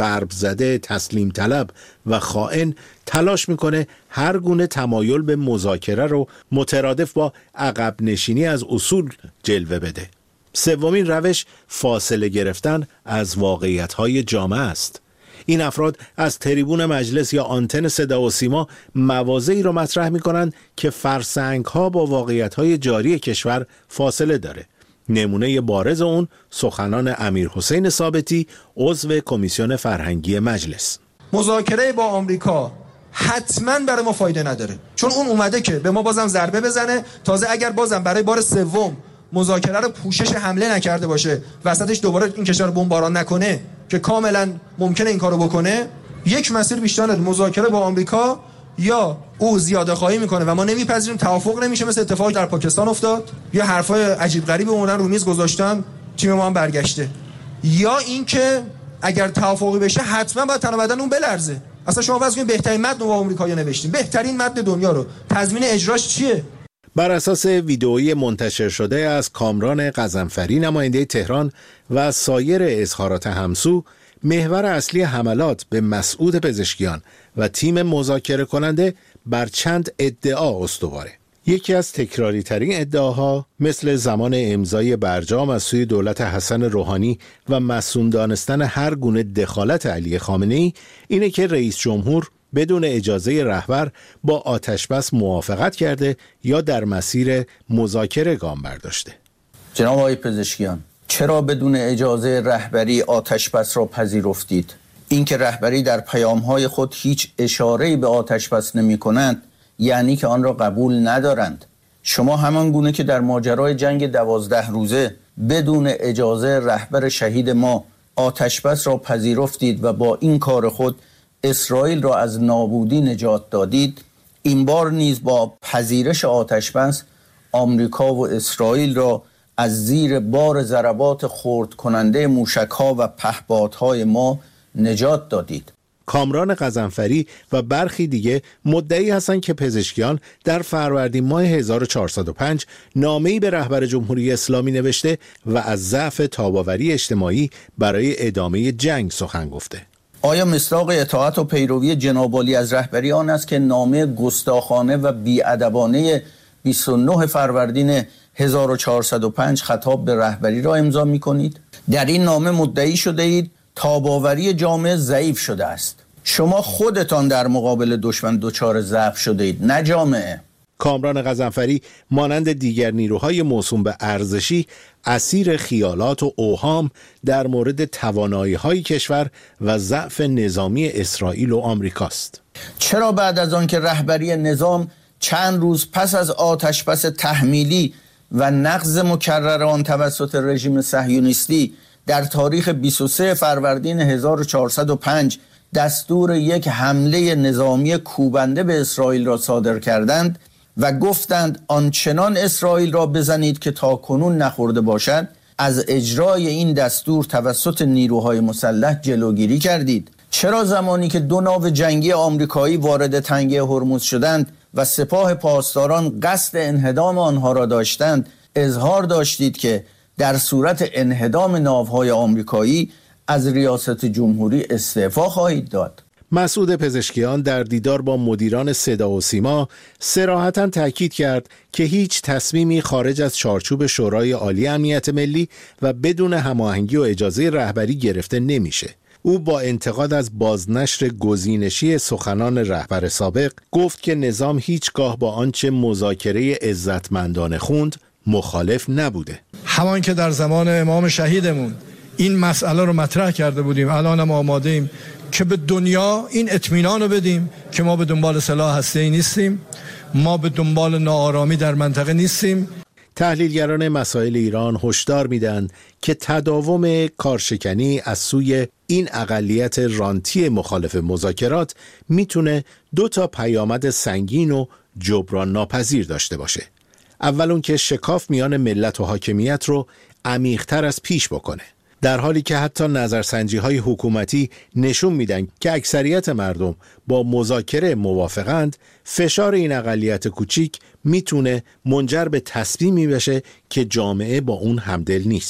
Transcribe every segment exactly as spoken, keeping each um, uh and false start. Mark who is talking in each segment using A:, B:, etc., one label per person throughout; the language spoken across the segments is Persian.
A: غرب زده، تسلیم طلب و خائن تلاش میکنه هر گونه تمایل به مذاکره رو مترادف با عقب نشینی از اصول جلوه بده. سومین روش فاصله گرفتن از واقعیت‌های جامعه است. این افراد از تریبون مجلس یا آنتن صدا و سیما مواضعی را مطرح می‌کنند که فرسنگ‌ها با واقعیت‌های جاری کشور فاصله داره. نمونه بارز اون سخنان امیرحسین ثابتی، عضو کمیسیون فرهنگی مجلس.
B: مذاکره با آمریکا حتما برای ما فایده نداره، چون اون اومده که به ما بازم ضربه بزنه، تازه اگر بازم برای بار سوم مذاکره رو پوشش حمله نکرده باشه، وسطش دوباره این کشور بمباران نکنه که کاملا ممکنه این کارو بکنه، یک مسیر بیشتر نداره، مذاکره با آمریکا یا او زیاده خواهی میکنه و ما نمیپذیریم، توافق نمیشه، مثل اتفاقی در پاکستان افتاد، یا حرفای عجیب غریب اومدن رو میز گذاشتن، تیم ما هم برگشته، یا اینکه اگر توافقی بشه حتما باید تن و بدن اون بلرزه. اصلا شما فرض کنید بهترین متن با آمریکایی‌ها نوشتیم، بهترین متن دنیا رو، تضمین اجراش چیه؟
A: بر اساس ویدئویی منتشر شده از کامران غضنفری نماینده تهران و سایر اظهارات همسو، محور اصلی حملات به مسعود پزشکیان و تیم مذاکره کننده بر چند ادعا استواره. یکی از تکراری ترین ادعاها مثل زمان امضای برجام از سوی دولت حسن روحانی و مسئول دانستن هر گونه دخالت علی خامنه‌ای اینه که رئیس جمهور بدون اجازه رهبر با آتشبس موافقت کرده یا در مسیر مذاکره گام برداشته.
C: جناب آقای پزشکیان، چرا بدون اجازه رهبری آتشبس را پذیرفتید؟ اینکه رهبری در پیام‌های خود هیچ اشاره‌ای به آتشبس نمی‌کنند یعنی که آن را قبول ندارند. شما همان گونه که در ماجرای جنگ دوازده روزه بدون اجازه رهبر شهید ما آتشبس را پذیرفتید و با این کار خود اسرائیل را از نابودی نجات دادید، این بار نیز با پذیرش آتشبس آمریکا و اسرائیل را از زیر بار ضربات خرد کننده موشک‌ها و پهپادهای ما نجات دادید.
A: کامران غضنفری و برخی دیگه مدعی هستند که پزشکیان در فروردین ماه هزار و چهارصد و پنج نامه‌ای به رهبر جمهوری اسلامی نوشته و از ضعف تاب‌آوری اجتماعی برای ادامه جنگ سخن گفته.
C: آیا مصداق اطاعت و پیروی جناب عالی از رهبری آن است که نامه گستاخانه و بی‌ادبانه بیست و نه فروردین هزار و چهارصد و پنج خطاب به رهبری را امضا می‌کنید؟ در این نامه مدعی شده اید تاب‌آوری جامعه ضعیف شده است. شما خودتان در مقابل دشمن دچار ضعف شده اید، نه جامعه.
A: کامران غضنفری مانند دیگر نیروهای موسوم به ارزشی اسیر خیالات و اوهام در مورد توانایی‌های کشور و ضعف نظامی اسرائیل و آمریکاست.
C: چرا بعد از آن که رهبری نظام چند روز پس از آتشبس تحمیلی و نقض مکرر آن توسط رژیم صهیونیستی در تاریخ بیست و سه فروردین هزار و چهارصد و پنج دستور یک حمله نظامی کوبنده به اسرائیل را صادر کردند و گفتند آنچنان اسرائیل را بزنید که تا کنون نخورده باشد، از اجرای این دستور توسط نیروهای مسلح جلوگیری کردید؟ چرا زمانی که دو ناو جنگی آمریکایی وارد تنگه هرمز شدند و سپاه پاسداران قصد انهدام آنها را داشتند اظهار داشتید که در صورت انهدام ناوهای آمریکایی از ریاست جمهوری استعفا خواهید داد؟
A: مسعود پزشکیان در دیدار با مدیران صدا و سیما صراحتاً تاکید کرد که هیچ تصمیمی خارج از چارچوب شورای عالی امنیت ملی و بدون هماهنگی و اجازه رهبری گرفته نمیشه. او با انتقاد از بازنشر گزینشی سخنان رهبر سابق گفت که نظام هیچگاه با آنچه مذاکره عزتمندانه خوند مخالف نبوده.
D: همان که در زمان امام شهیدمون این مسئله رو مطرح کرده بودیم، الان هم آماده ایم که به دنیا این اطمینان رو بدیم که ما به دنبال سلاح هسته‌ای نیستیم، ما به دنبال ناآرامی در منطقه نیستیم.
A: تحلیلگران مسائل ایران هشدار میدن که تداوم کارشکنی از سوی این اقلیت رانتی مخالف مذاکرات میتونه دو تا پیامد سنگین و جبران ناپذیر داشته باشه. اول اون که شکاف میان ملت و حاکمیت رو عمیق‌تر از پیش بکنه، در حالی که حتی نظرسنجی‌های حکومتی نشون میدن که اکثریت مردم با مذاکره موافقند. فشار این اقلیت کوچیک میتونه منجر به تصمیمی بشه که جامعه با اون همدل نیست.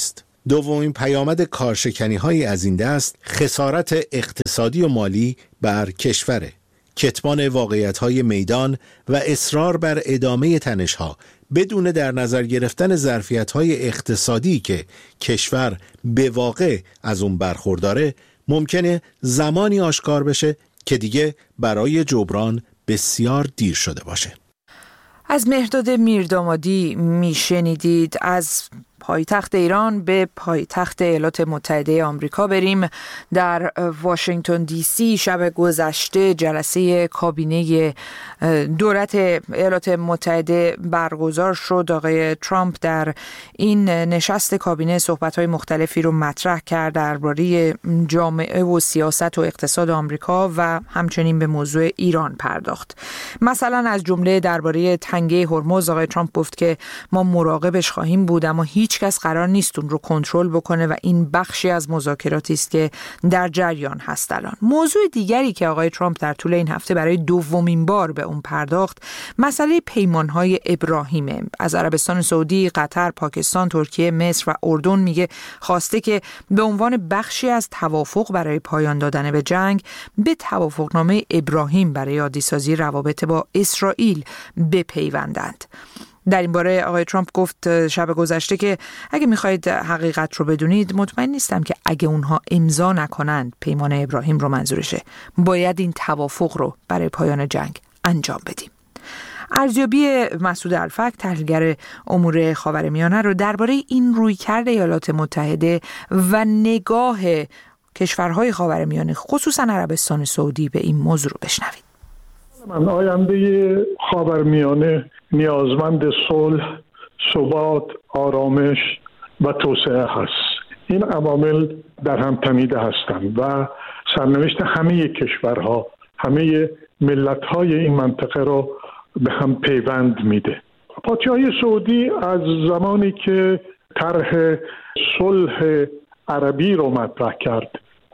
A: دومین پیامد کارشکنی‌هایی از این دست خسارت اقتصادی و مالی بر کشوره. کتمان واقعیت‌های میدان و اصرار بر ادامه تنش‌ها بدون در نظر گرفتن ظرفیت‌های اقتصادی که کشور به واقع از اون برخورداره ممکنه زمانی آشکار بشه که دیگه برای جبران بسیار دیر شده باشه.
E: از مهرداد میردامادی میشنیدید. از پایتخت ایران به پایتخت ایالات متحده آمریکا بریم. در واشنگتن دی سی شب گذشته جلسه کابینه دولت ایالات متحده برگزار شد. آقای ترامپ در این نشست کابینه صحبت‌های مختلفی رو مطرح کرد درباره جامعه و سیاست و اقتصاد آمریکا و همچنین به موضوع ایران پرداخت. مثلا از جمله درباره تنگه هرمز آقای ترامپ گفت که ما مراقبش خواهیم بود، اما هیچ کس قرار نیست اون رو کنترل بکنه و این بخشی از مذاکراتی است که در جریان هست الان. موضوع دیگری که آقای ترامپ در طول این هفته برای دومین بار به اون پرداخت مسئله پیمان‌های ابراهیمه. از عربستان سعودی، قطر، پاکستان، ترکیه، مصر و اردن میگه خواسته که به عنوان بخشی از توافق برای پایان دادن به جنگ به توافقنامه ابراهیم برای عادی‌سازی روابط با اسرائیل بپیوندند. در این باره آقای ترامپ گفت شب گذشته که اگه میخواید حقیقت رو بدونید مطمئن نیستم که اگه اونها امضا نکنند، پیمان ابراهیم رو منظورشه، باید این توافق رو برای پایان جنگ انجام بدیم. ارزیابی مسعود الفک تحلیلگر امور خاورمیانه رو درباره این رویکرد ایالات متحده و نگاه کشورهای خاورمیانه خصوصا عربستان سعودی به این موضوع رو بشنوید.
F: من آینده خاورمیانه نیازمند صلح، ثبات، آرامش و توسعه هست. این عوامل در هم تنیده هستند و سرنوشت همه کشورها، همه ملت‌های این منطقه رو به هم پیوند میده. پادشاهی سعودی از زمانی که طرح صلح عربی رو مطرح کرد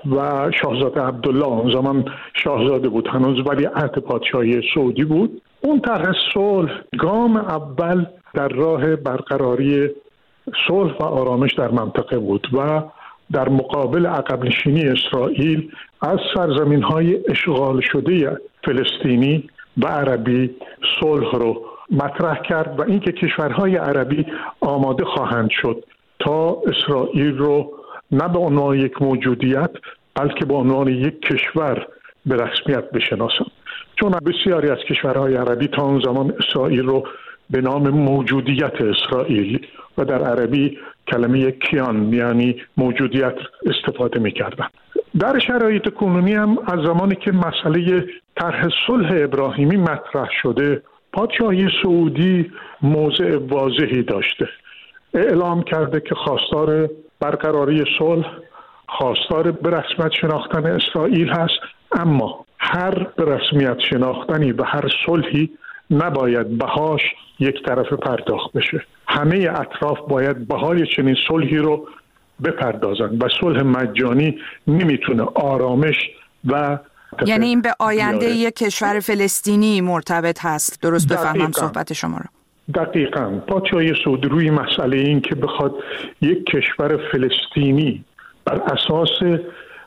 F: و شاهزاده عبدالله اون زمان شاهزاده بود، هنوز ولیعهد پادشاهی سعودی بود، اون طرح صلح گام اول در راه برقراری صلح و آرامش در منطقه بود و در مقابل عقب نشینی اسرائیل از سرزمین‌های اشغال شده فلسطینی و عربی صلح رو مطرح کرد و اینکه کشورهای عربی آماده خواهند شد تا اسرائیل رو نه به عنوان یک موجودیت بلکه به عنوان یک کشور به رسمیت بشناسند. چون بسیاری از کشورهای عربی تا اون زمان اسرائیل رو به نام موجودیت اسرائیل و در عربی کلمه کیان یعنی موجودیت استفاده می‌کردن. در شرایط کنونی هم از زمانی که مسئله طرح صلح ابراهیمی مطرح شده، پادشاهی سعودی موضع واضحی داشته. اعلام کرده که خواستار برقراری صلح، خواستار به رسمیت شناختن اسرائیل هست، اما هر به رسمیت شناختنی و هر صلحی نباید بهاش یک طرف پرداخت بشه. همه اطراف باید بهای چنین صلحی رو بپردازند و صلح مجانی نمیتونه آرامش و
E: یعنی این به آینده یک کشور فلسطینی مرتبط هست. درست بفهمم صحبت شما رو؟
F: دقیقاً. پادشاهی سعودی روی مسئله این که بخواد یک کشور فلسطینی بر اساس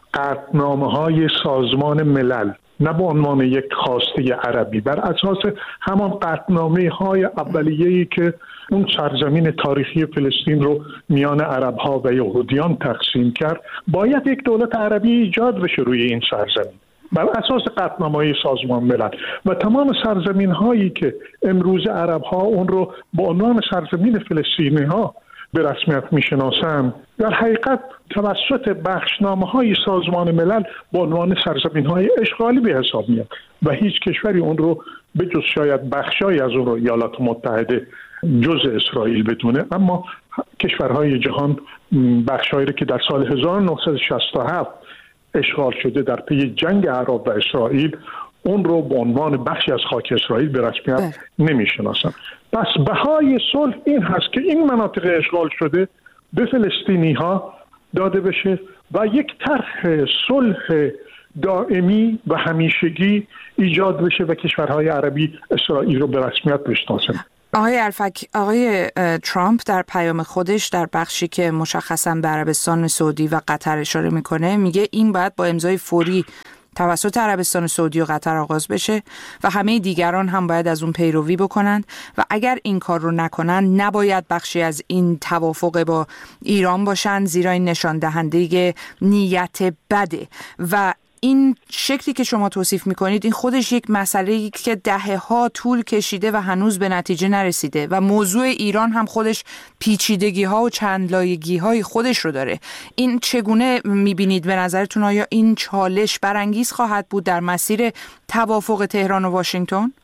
F: قطعنامه‌های سازمان ملل، نه به عنوان یک خواسته عربی، بر اساس همان قطعنامه‌های اولیه‌ای که اون سرزمین تاریخی فلسطین رو میان عرب‌ها و یهودیان تقسیم کرد، باید یک دولت عربی ایجاد بشه روی این سرزمین بر اساس قطعنامه‌های سازمان ملل و تمام سرزمین‌هایی که امروز عرب‌ها اون رو به عنوان سرزمین فلسطینی‌ها به رسمیت میشناسند، در حقیقت توسط بخشنامه‌های سازمان ملل به عنوان سرزمین‌های اشغالی به حساب میاد و هیچ کشوری اون رو به جز شاید بخشایی از اون رو ایالات متحده جزء اسرائیل بدونه، اما کشورهای جهان بخشایی رو که در سال هزار و نهصد و شصت و هفت اشغال شده در پی جنگ عرب و اسرائیل، اون رو به عنوان بخشی از خاک اسرائیل به رسمیت نمیشناسن. پس بهای صلح این هست که این مناطق اشغال شده به فلسطینی ها داده بشه و یک طرح صلح دائمی و همیشگی ایجاد بشه و کشورهای عربی اسرائیل رو به رسمیت بشناسن.
E: آقای الفک، آقای ترامپ در پیام خودش در بخشی که مشخصا به عربستان سعودی و قطر اشاره میکنه میگه این باید با امضای فوری توسط عربستان سعودی و قطر آغاز بشه و همه دیگران هم باید از اون پیروی بکنند و اگر این کار رو نکنن نباید بخشی از این توافق با ایران باشن، زیرا این نشان دهنده نیت بده. و این شکلی که شما توصیف میکنید این خودش یک مسئله‌ای که دهه‌ها طول کشیده و هنوز به نتیجه نرسیده و موضوع ایران هم خودش پیچیدگی‌ها و چندلایگی‌های خودش رو داره. این چگونه میبینید به نظرتون؟ آیا این چالش برانگیز خواهد بود در مسیر توافق تهران و واشنگتن؟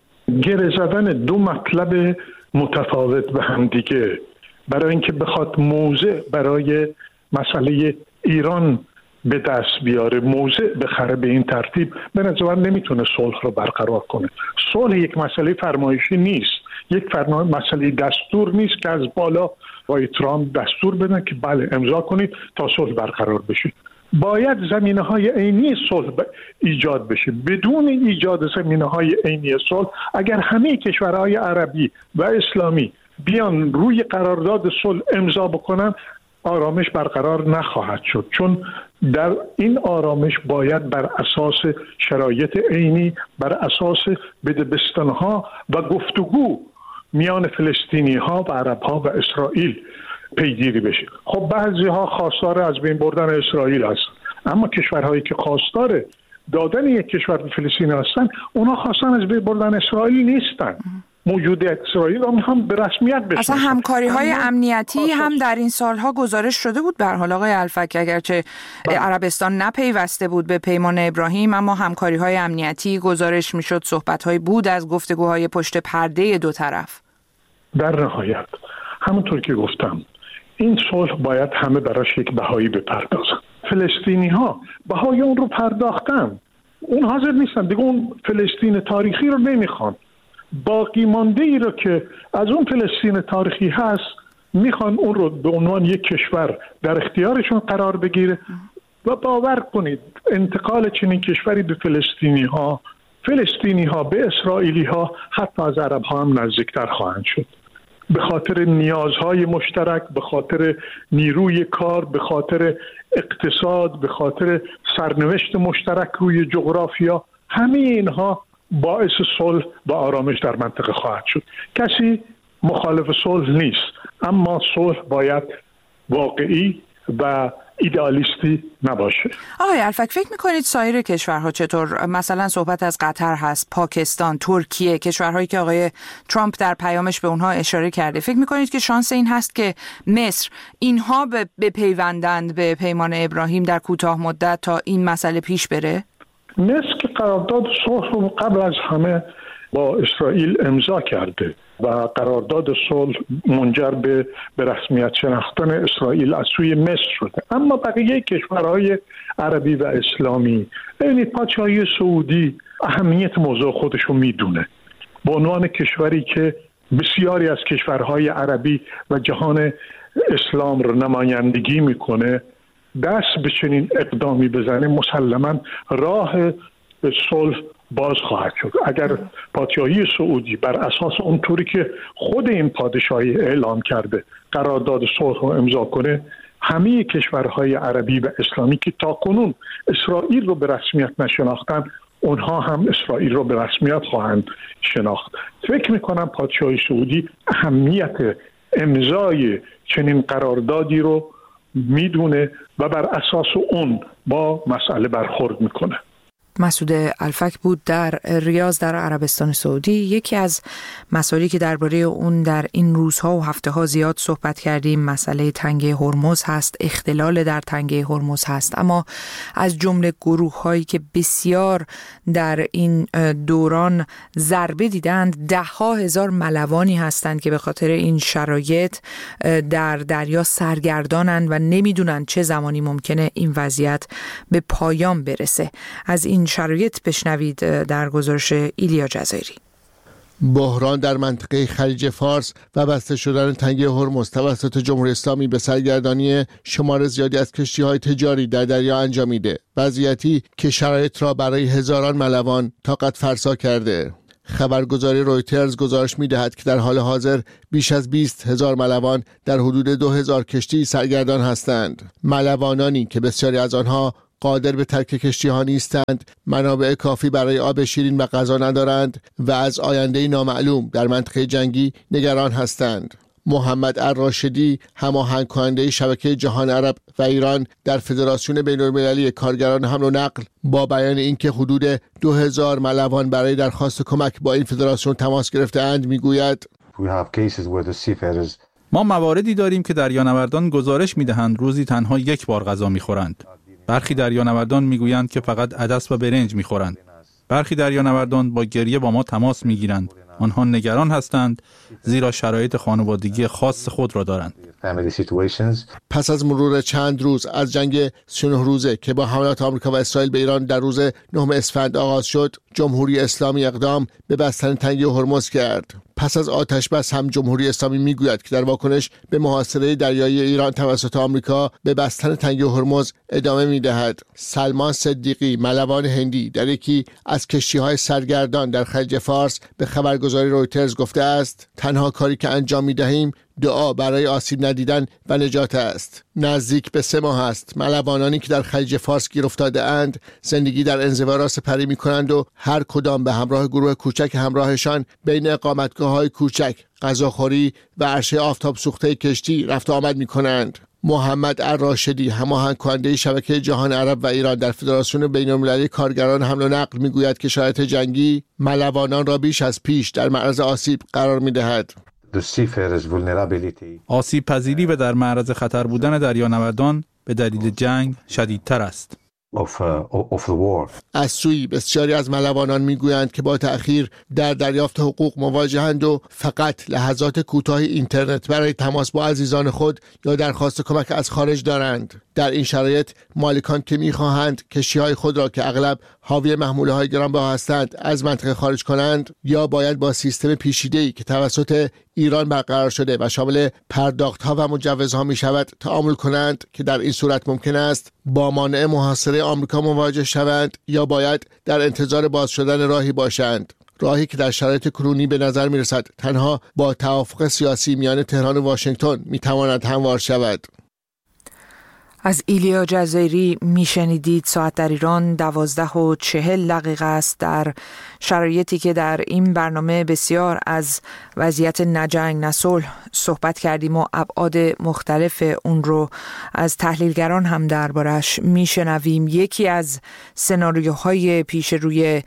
F: گره زدن دو مطلب متفاوت به هم دیگه برای اینکه بخواد موضع برای مسئله ایران به دست بیاره، موضع بخره به این ترتیب، به نظر نمیتونه صلح رو برقرار کنه. صلح یک مسئله فرمایشی نیست، یک فرمان مسئله دستور نیست که از بالا آقای ترامپ دستور بدن که بله امضا کنید تا صلح برقرار بشه. باید زمینه‌های عینی صلح ایجاد بشه. بدون ایجاد زمینه‌های عینی صلح، اگر همه کشورهای عربی و اسلامی بیان روی قرارداد صلح امضا بکنن، آرامش برقرار نخواهد شد، چون در این آرامش باید بر اساس شرایط عینی، بر اساس بدبستان‌ها و گفتگو میان فلسطینی ها و عرب ها و اسرائیل پیگیری بشه. خب بعضی ها خواستار از بین بردن اسرائیل هست، اما کشورهایی که خواستار دادن یک کشور به فلسطین هستن، اونا خواستن از بین بردن اسرائیل نیستن. موجودیت اسرائیل را میخوام به رسمیت بشناسن.
E: اصلا همکاری های امنیتی هم در این سالها گزارش شده بود به هر حال آقای الفک، اگرچه عربستان نپیوسته بود به پیمان ابراهیم، اما همکاری های امنیتی گزارش میشد، صحبت های بود از گفتگوهای پشت پرده دو طرف.
F: در نهایت همونطور که گفتم این صلح باید همه براش یک بهایی بپردازن. فلسطینی ها بهای اون رو پرداختن، اون حاضر نیستن دیگه، اون فلسطین تاریخی رو نمیخوان. باقی مانده ای رو که از اون فلسطین تاریخی هست میخوان اون رو به عنوان یک کشور در اختیارشون قرار بگیره و باور کنید انتقال چنین کشوری به فلسطینی ها، فلسطینی ها به اسرائیلی ها، حتی از عرب ها هم نزدیکتر خواهند شد، به خاطر نیازهای مشترک، به خاطر نیروی کار، به خاطر اقتصاد، به خاطر سرنوشت مشترک روی جغرافیا. همه اینها باعث صلح و آرامش در منطقه خواهد شد. کسی مخالف صلح نیست، اما صلح باید واقعی و ایدئالیستی نباشه.
E: آقای الفک، فکر میکنید سایر کشورها چطور؟ مثلا صحبت از قطر هست، پاکستان، ترکیه، کشورهایی که آقای ترامپ در پیامش به اونها اشاره کرده. فکر میکنید که شانس این هست که مصر اینها به پیوندند به پیمان ابراهیم در کوتاه مدت تا این مسئله پیش بره؟
F: مصر که قرارداد صلح رو قبل از همه با اسرائیل امضا کرده و قرارداد صلح منجر به به رسمیت شناختن اسرائیل از سوی مصر شده. اما بقیه کشورهای عربی و اسلامی، یعنی پادشاهی سعودی اهمیت موضوع خودش رو میدونه. به عنوان کشوری که بسیاری از کشورهای عربی و جهان اسلام رو نمایندگی میکنه، دست به چنین اقدامی بزنه مسلماً راه صلح باز خواهد شد. اگر پادشاهی سعودی بر اساس اونطوری که خود این پادشاهی اعلام کرده قرارداد صلح رو امضا کنه، همه کشورهای عربی و اسلامی که تاکنون اسرائیل رو به رسمیت نشناختن، اونها هم اسرائیل رو به رسمیت خواهند شناخت. فکر میکنم پادشاهی سعودی اهمیت امضای چنین قراردادی رو میدونه و بر اساس اون با مسئله برخورد میکنه.
E: مسعود الفک بود در ریاض در عربستان سعودی. یکی از مسائلی که درباره اون در این روزها و هفته‌ها زیاد صحبت کردیم مسئله تنگه هرمز هست، اختلال در تنگه هرمز هست، اما از جمله گروه‌هایی که بسیار در این دوران ضربه دیدند ده‌ها هزار ملوانی هستند که به خاطر این شرایط در دریا سرگردانند و نمیدونن چه زمانی ممکنه این وضعیت به پایان برسه. از این شرایط بشنوید در گزارش ایلیا جزایری.
G: بحران در منطقه خلیج فارس و بسته شدن تنگه هرمز توسط جمهوری اسلامی به سرگردانی شمار زیادی از کشتی‌های تجاری در دریا انجامیده، وضعیتی که شرایط را برای هزاران ملوان طاقت فرسا کرده. خبرگزاری رویترز گزارش می‌دهد که در حال حاضر بیش از بیست هزار ملوان در حدود دو هزار کشتی سرگردان هستند. ملوانانی که بسیاری از آنها قادر به ترک کشتی‌ها نیستند، منابع کافی برای آب شیرین و غذا ندارند و از آینده نامعلوم در منطقه جنگی نگران هستند. محمد الراشدی، هماهنگ کننده شبکه جهان عرب و ایران در فدراسیون بین‌المللی کارگران حمل و نقل، با بیان اینکه حدود دو هزار ملوان برای درخواست کمک با این فدراسیون تماس گرفته‌اند میگوید:
H: ما مواردی داریم که دریانوردان گزارش می‌دهند روزی تنها یک بار غذا می‌خورند. برخی دریانوردان می‌گویند که فقط عدس و برنج می‌خورند. برخی دریانوردان با گریه با ما تماس می‌گیرند. آنها نگران هستند زیرا شرایط خانوادگی خاص خود را دارند.
G: پس از مرور چند روز از جنگ سی و نه روزه که با حملات آمریکا و اسرائیل به ایران در روز نهم اسفند آغاز شد، جمهوری اسلامی اقدام به بستن تنگه هرمز کرد. پس از آتش بس هم جمهوری اسلامی میگوید که در واکنش به محاصره دریایی ایران توسط آمریکا به بستن تنگه هرمز ادامه میدهد. سلمان صدیقی، ملوان هندی، در یکی از کشتی‌های سرگردان در خلیج فارس به خبرگزاری رویترز گفته است: تنها کاری که انجام میدهیم دعا برای آسیب ندیدن و نجات است. نزدیک به سه ماه است ملوانانی که در خلیج فارس گیر افتاده اند زندگی در انزوا را سپری می کنند و هر کدام به همراه گروه کوچک همراهشان بین اقامتگاه‌های کوچک، غذاخوری و عرشه آفتاب سوخته کشتی رفت و آمد می کنند. محمد الراشدی، هماهنگ کننده شبکه جهان عرب و ایران در فدراسیون بین‌المللی کارگران حمل و نقل میگوید که شرایط جنگی ملوانان را بیش از پیش در معرض آسیب قرار می‌دهد.
H: آسیب پذیری و در معرض خطر بودن دریانوردان به دلیل جنگ شدیدتر است.
G: از سوی بسیاری از ملوانان میگویند که با تأخیر در دریافت حقوق مواجهند و فقط لحظات کوتاهی اینترنت برای تماس با عزیزان خود یا درخواست کمک از خارج دارند. در این شرایط مالکان که میخواهند کشتی‌های خود را که اغلب حاوی محموله‌های گرانبها هستند از منطقه خارج کنند، یا باید با سیستم پیچیده‌ای که توسط ایران برقرار شده و شامل پرداخت‌ها و مجوزها می‌شود تعامل کنند که در این صورت ممکن است با مانع محاصره آمریکا مواجه شوند، یا باید در انتظار باز شدن راهی باشند. راهی که در شرایط کنونی به نظر می‌رسد تنها با توافق سیاسی میان تهران و واشنگتن می‌تواند هموار شود.
E: از ایلیا جزایری میشنیدید. ساعت در ایران دوازده و چهل دقیقه است. در شرایطی که در این برنامه بسیار از وضعیت نجنگ نصلح صحبت کردیم و ابعاد مختلف اون رو از تحلیلگران هم دربارش میشنویم. یکی از سناریوهای پیش روی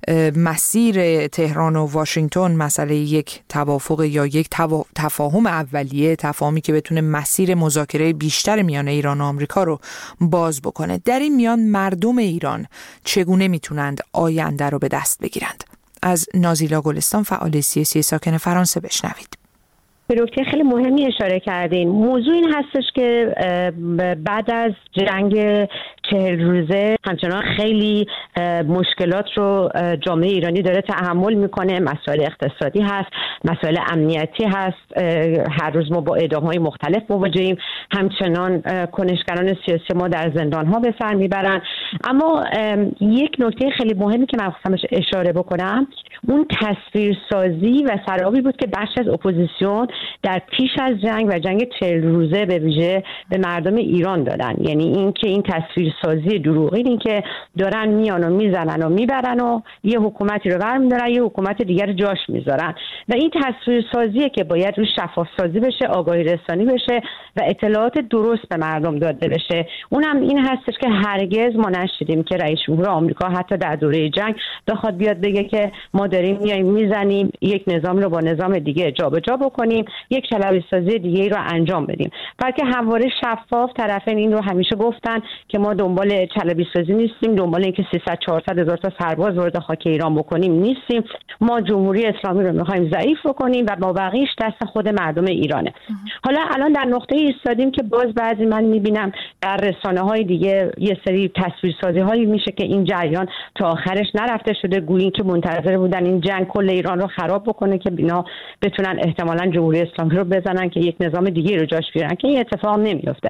E: مسیر تهران و واشنگتن مسئله یک توافق یا یک تفاهم اولیه، تفاهمی که بتونه مسیر مذاکره بیشتر میان ایران و آمریکا رو باز بکنه. در این میان مردم ایران چگونه میتونند آینده رو به دست بگیرند؟ از نازیلا گلستان، فعال سیاسی ساکن فرانسه، بشنوید.
I: به نکته خیلی مهمی اشاره کردین. موضوع این هستش که بعد از جنگ چهل روزه همچنان خیلی مشکلات رو جامعه ایرانی داره تحمل میکنه. مسائل اقتصادی هست، مسائل امنیتی هست، هر روز ما با اعدام‌های مختلف مواجهیم، همچنان کنشگران سیاسی ما در زندان‌ها به سر میبرن. اما یک نکته خیلی مهمی که من خواستم اشاره بکنم اون تصویرسازی و سرابی بود که بخش از اپوزیسیون در پیش از جنگ و جنگ چهل روزه به ویژه به مردم ایران دادن. یعنی این که این تصویرسازی دروغین، این که دارن میان و میزنن و میبرن و یه حکومتی رو برمی‌دارن یه حکومت دیگر جاش میذارن و این تصویرسازیه که باید روش شفاف سازی بشه، آگاهی رسانی بشه و اطلاعات درست به مردم داده بشه. اونم این هستش که هرگز ما نشدیم که رئیس جمهور آمریکا حتی در دوره جنگ بخواد بیاد بگه که ما داریم میایم میزنیم یک نظام رو با نظام دیگه جابجا بکنیم، یک چلبی‌سازی دیگه رو انجام بدیم. بلکه همواره شفاف طرفین این رو همیشه گفتن که ما دنبال چلبی‌سازی نیستیم، دنبال اینکه سیصد چهارصد هزار تا سرباز وارد خاک ایران بکنیم نیستیم. ما جمهوری اسلامی رو می‌خوایم ضعیف بکنیم و با بقیه‌اش دست خود مردم ایرانه. حالا الان در نقطه ایستادیم که باز بعضی من می‌بینم در رسانه‌های دیگه یه سری تصویرسازی‌هایی میشه که این جریان تا آخرش نرفته شده، گویی که منتظر بودن این جنگ کل ایران رو خراب بکنه که اینا بتونن احتمالاً جمهوری اسلامی رو بزنن که یک نظام دیگه رو جاش بیارن، که این اتفاق نمیفته.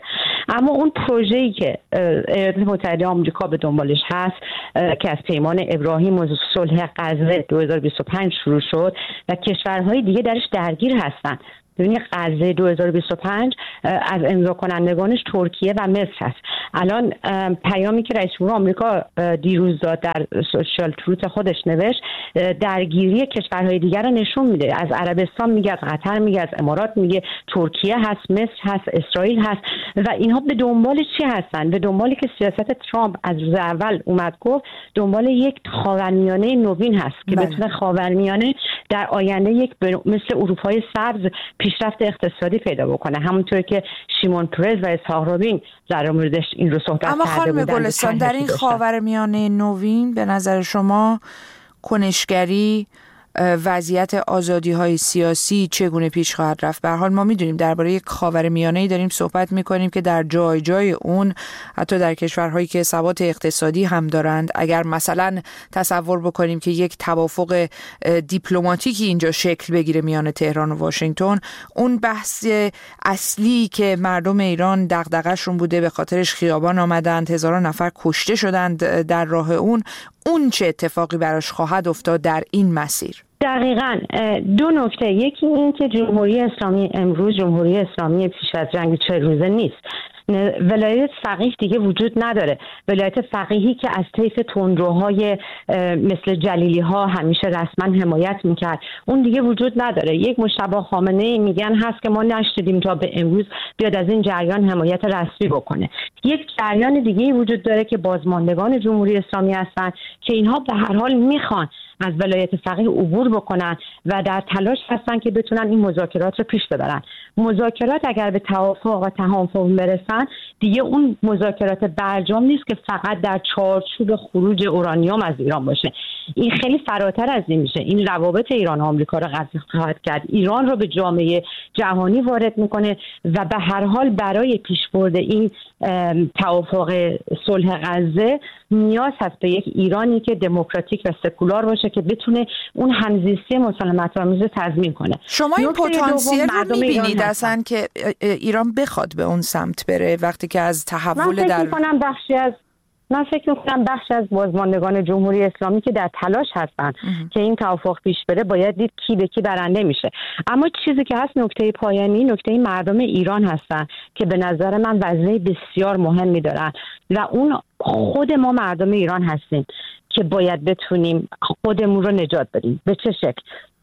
I: اما اون پروژه‌ای که ایالات متحده آمریکا به دنبالش هست که از پیمان ابراهیم و صلح غزه دو هزار و بیست و پنج شروع شد و کشورهای دیگه درش درگیر هستن. ببینید غزه دو هزار و بیست و پنج از امضا کنندگانش ترکیه و مصر هست. الان پیامی که رئیس جمهور آمریکا دیروز داد در سوشال تروت خودش نوشت درگیری کشورهای دیگر رو نشون میده. از عربستان میگه، از قطر میگه، از امارات میگه، ترکیه هست، مصر هست، اسرائیل هست و اینها به دنبال چی هستن؟ به دنبالی که سیاست ترامپ از روز اول اومد گفت دنبال یک خاورمیانه نوین هست که
E: بله.
I: بتونه خاورمیانه در آینده یک مثل اروپای سبز پیشرفت اقتصادی پیدا بکنه، همونطور که شیمون پرز و اسحاق رابین در موردش این رو صحبت کرده بودن.
E: اما خانم گلستان، در این خاورمیانه نوین به نظر شما کنشگری، وضعیت آزادی‌های سیاسی چگونه پیش خواهد رفت؟ به هر حال ما می‌دونیم درباره یک خاورمیانه‌ای داریم صحبت می‌کنیم که در جای جای اون حتی در کشورهایی که ثبات اقتصادی هم دارند، اگر مثلا تصور بکنیم که یک توافق دیپلماتیکی اینجا شکل بگیره میان تهران و واشنگتن، اون بحث اصلی که مردم ایران دغدغه‌شون بوده، به خاطرش خیابان آمدند، هزاران نفر کشته شدند در راه اون، اون چه اتفاقی براش خواهد افتاد در این مسیر؟
I: دقیقاً دو نکته. یکی این که جمهوری اسلامی امروز جمهوری اسلامی پیش از جنگ چهل روزه نیست. ولایت فقیه دیگه وجود نداره. ولایت فقیهی که از طیف تندروهای مثل جلیلی ها همیشه رسما حمایت میکرد اون دیگه وجود نداره. یک مجتبی خامنه‌ای میگن هست که ما نشدیدیم تا به امروز بیاد از این جریان حمایت رسمی بکنه. یک جریان دیگه وجود داره که بازماندگان جمهوری اسلامی هستن که اینها به هر حال میخوان از ولایت فقیه عبور بکنن و در تلاش هستن که بتونن این مذاکرات رو پیش ببرن. مذاکرات اگر به توافق و تهافت برسن دیگه اون مذاکرات برجام نیست که فقط در چارچوب خروج اورانیوم از ایران باشه. این خیلی فراتر از این میشه. این روابط ایران و آمریکا رو قطع خواهد کرد. ایران رو به جامعه جهانی وارد میکنه و به هر حال برای پیشبرد این توافق صلح غزه نیاز هست به یک ایرانی که دموکراتیک و سکولار باشه که بتونه اون همزیستی مسالمت‌آمیز رو تضمین کنه.
E: شما این پتانسیل رو می‌بینید اصلا که ایران بخواد به اون سمت بره وقتی که از تحول
I: من
E: در
I: فکر می‌کنم بخشی از من فکر می‌کنم بخشی از بازماندگان جمهوری اسلامی که در تلاش هستن که این توافق پیش بره باید دید کی به کی برنده میشه. اما چیزی که هست نکته پایانی نکته مردم ایران هستن که به نظر من وظیفه بسیار مهمی دارن و اون خود ما مردم ایران هستیم که باید بتونیم خودمون رو نجات بدیم. به چه شکل؟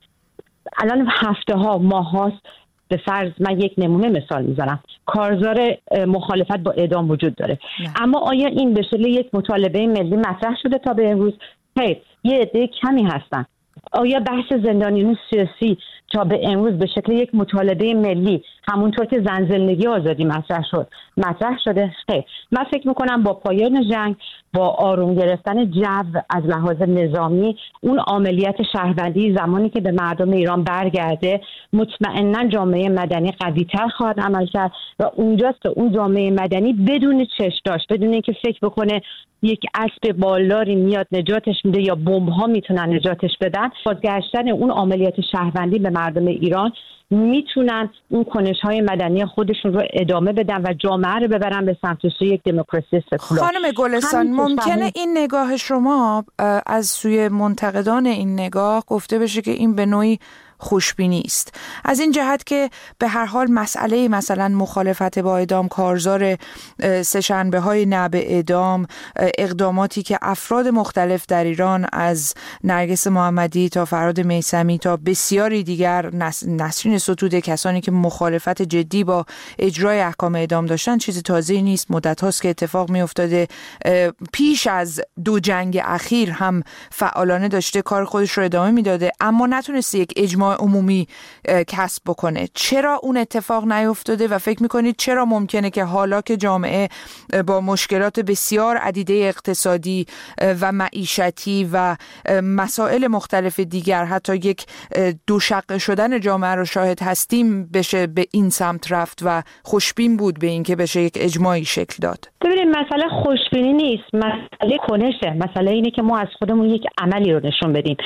I: الان هفته ها ماه هاست به فرض من یک نمونه مثال میزنم کارزار مخالفت با اعدام وجود داره نه. اما آیا این به شکل یک مطالبه ملی مطرح شده تا به امروز؟ خیر، یه عده کمی هستن. آیا بحث زندانیان سیاسی تا به امروز به شکل یک مطالبه ملی همونطور که زن زندگی آزادی مطرح شد مطرح شده؟ خیر. من فکر میکنم با پایان جنگ، با آروم گرفتن جو از لحاظ نظامی، اون عملیات شهروندی زمانی که به مردم ایران برگرده مطمئنا جامعه مدنی قوی‌تر خواهد عمل کرد و اونجاست که اون جامعه مدنی بدون چش داشت، بدون اینکه فکر بکنه یک اسب بالداری میاد نجاتش میده یا بمب‌ها میتونن نجاتش بدن، بازگشتن اون عملیات شهروندی به مردم ایران میتونن اون کنش‌های مدنی خودشون رو ادامه بدن و جامعه رو ببرن به سمت سوی یک دموکراسی سکولار.
E: خانم گلستان، ممکنه این نگاه شما از سوی منتقدان این نگاه گفته بشه که این به نوعی خوشبینی است، از این جهت که به هر حال مسئله مثلا مخالفت با اعدام، کارزار سه‌شنبه های نه به اعدام، اقداماتی که افراد مختلف در ایران از نرگس محمدی تا فرهاد میثمی تا بسیاری دیگر نسرین ستوده، کسانی که مخالفت جدی با اجرای احکام اعدام داشتن، چیز تازه‌ای نیست. مدت هاست که اتفاق می افتاده. پیش از دو جنگ اخیر هم فعالانه داشته کار خودش رو ادامه میداده، اما نتونسته یک اجماع عمومی کسب بکنه. چرا اون اتفاق نیفتاده و فکر میکنید چرا ممکنه که حالا که جامعه با مشکلات بسیار عدیده اقتصادی و معیشتی و مسائل مختلف دیگر حتی یک دوشقه شدن جامعه رو شاهد هستیم بشه به این سمت رفت و خوشبین بود به این که بشه یک اجماعی شکل داد؟
I: ببینید مسئله خوشبینی نیست، مسئله کنشه. مسئله اینه که ما از خودمون یک عملی رو نشون بدیم.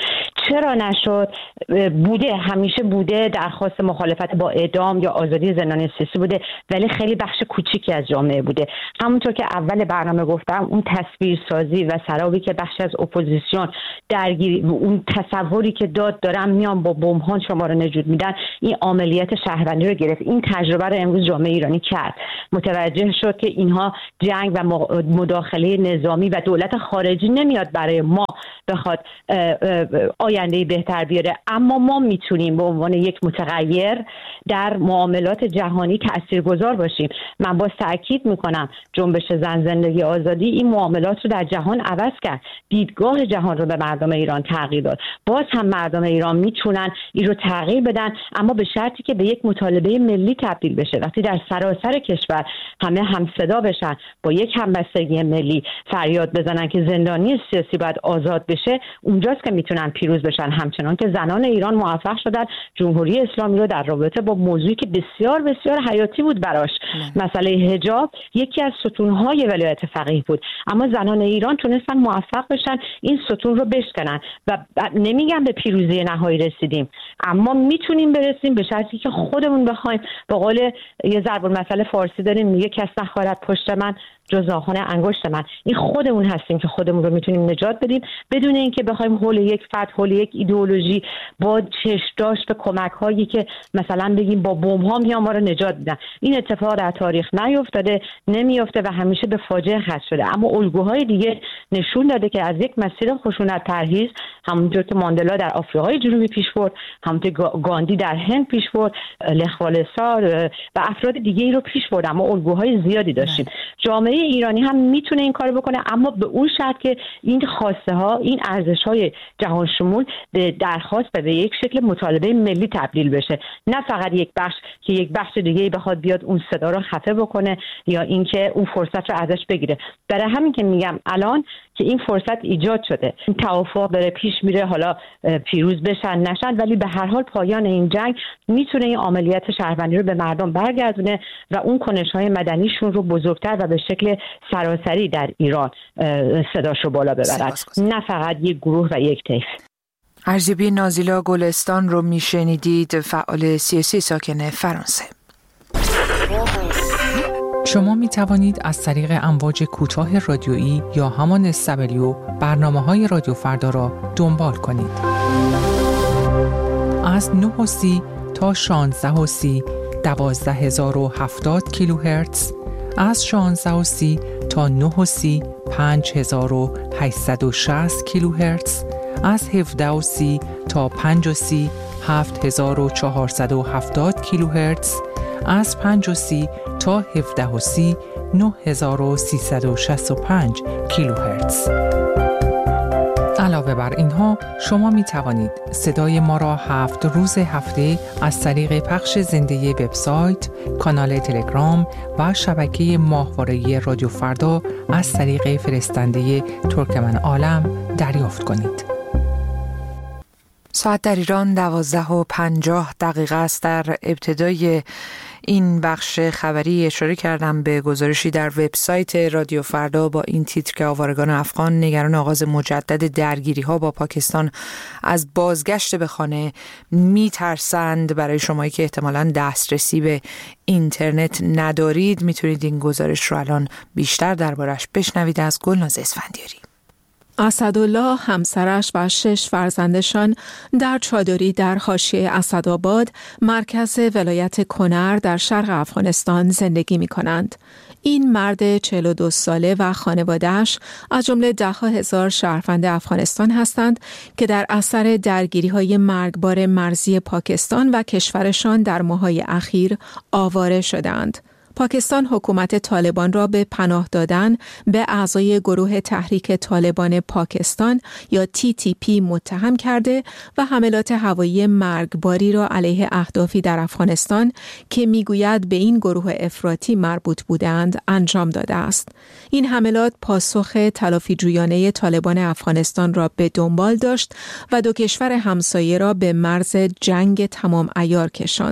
I: چرا نشد؟ بوده، همیشه بوده، درخواست مخالفت با اعدام یا آزادی زندانی سیاسی بوده، ولی خیلی بخش کوچیکی از جامعه بوده. همونطور که اول برنامه گفتم، اون تصویرسازی و سرابی که بخش از اپوزیسیون درگیری، اون تصوری که داد دارن میان با بمب‌ها شما رو نجات میدن، این عملیات شهروندی رو گرفت. این تجربه رو امروز جامعه ایرانی کرد، متوجه شد که اینها جنگ و مداخله نظامی و دولت خارجی نمیاد برای ما بخواد آینده بهتر بیاره، اما ما میتونیم به عنوان یک متغیر در معاملات جهانی تاثیرگذار باشیم. من باز تاکید میکنم جنبش زن زندگی آزادی این معاملات رو در جهان عوض کرد، دیدگاه جهان رو به مردم ایران تغییر داد. باز هم مردم ایران میتونن این رو تغییر بدن، اما به شرطی که به یک مطالبه ملی تبدیل بشه. وقتی در سراسر کشور همه همصدا بشن، با یک همبستگی ملی فریاد بزنن که زندانی سیاسی باید آزاد بشه، اونجاست که میتونن پیروز بشن. همچنان که زنان ایران موفق شدن جمهوری اسلامی رو در رابطه با موضوعی که بسیار بسیار حیاتی بود براش، مسئله حجاب، یکی از ستونهای ولایت فقیه بود، اما زنان ایران تونستن موفق بشن این ستون رو بشکنن و نمیگم به پیروزی نهایی رسیدیم، اما میتونیم برسیم به شرطی که خودمون بخوایم. به قول یه ضرب المثل فارسی داریم میگه کس نخواهد پشت من جز آهن انگشت من. این خودمون هستیم که خودمون رو میتونیم نجات بدیم بدون اینکه بخوایم حول یک فتح، حول یک ایدئولوژی با چشم‌داشت به کمک هایی که مثلا بگیم با بمب ها میان ما رو نجات بدن. این اتفاق در تاریخ نیفتاده، نمیافته و همیشه به فاجعه ختم شده. اما الگوهای دیگه نشون داده که از یک مسیر خشونت پرهیز، همونطور که ماندلا در آفریقای جنوبی پیش برد، همونطور گاندی در هند پیش برد، لخ والسا و افراد دیگه ای رو پیش برد، اما الگوهای زیادی داشتیم. جامعه ایرانی هم میتونه این کارو بکنه، اما به اون شرط که این خواسته ها، این ارزش های جهان شمول به درخواست و به یک شکل مطالبه ملی تبدیل بشه، نه فقط یک بخش که یک بخش دیگه بخواد بیاد اون صدا رو خفه بکنه یا اینکه اون فرصت رو ازش بگیره. برای همین که میگم الان که این فرصت ایجاد شده، این توافق داره پیش میره، حالا پیروز بشن نشن، ولی به هر حال پایان این جنگ میتونه این عملیات شهروندی رو به مردم برگردونه و اون کنش‌های مدنیشون رو بزرگتر و به شکل سراسری در ایران صداشو بالا ببرد، نه فقط یک گروه و یک طیف.
E: ارزیابی نازیلا گلستان رو میشنیدید، فعال سیاسی ساکن فرانسه.
J: شما می توانید از طریق امواج کوتاه رادیویی یا همان استبلیو برنامه‌های رادیو فردا را دنبال کنید. از نه و سی تا شانزده و سی دوازده هزار و هفتاد کیلوهرتز، از شانزده و سی تا نه و سی پنج هزار و هشتصد و شصت کیلوهرتز، از هفده و سی تا پنج و سی هفت هزار و چهارصد و هفتاد کیلوهرتز، از پنج و سی تا هفده و سی نه هزار و سیصد و شصت و پنج کیلوهرتز. علاوه بر اینها شما می توانید صدای ما را هفت روز هفته از طریق پخش زنده وبسایت، کانال تلگرام و شبکه ماهواره‌ای رادیو فردا از طریق فرستنده ترکمن عالم دریافت کنید.
E: ساعت در ایران دوازده و پنجاه دقیقه است. در ابتدای این بخش خبری اشاره کردم به گزارشی در وبسایت رادیو فردا با این تیتر که آوارگان افغان نگران آغاز مجدد درگیری ها با پاکستان از بازگشت به خانه میترسند. برای شمایی که احتمالاً دسترسی به اینترنت ندارید میتونید این گزارش رو الان بیشتر دربارش بشنوید از گلناز اسفندیاری.
K: اسدالله، همسرش و شش فرزندشان در چادری در حاشیه اسدآباد، مرکز ولایت کنر در شرق افغانستان زندگی می کنند. این مرد چهل و دو ساله و خانواده‌اش از جمله ده ها هزار شهروند افغانستان هستند که در اثر درگیری‌های مرگبار مرزی پاکستان و کشورشان در ماه‌های اخیر آواره شدند. پاکستان حکومت طالبان را به پناه دادن به اعضای گروه تحریک طالبان پاکستان یا تی تی پی متهم کرده و حملات هوایی مرگباری را علیه اهدافی در افغانستان که میگوید به این گروه افراطی مربوط بودند انجام داده است. این حملات پاسخ تلافی جویانه طالبان افغانستان را به دنبال داشت و دو کشور همسایه را به مرز جنگ تمام عیار کشاند.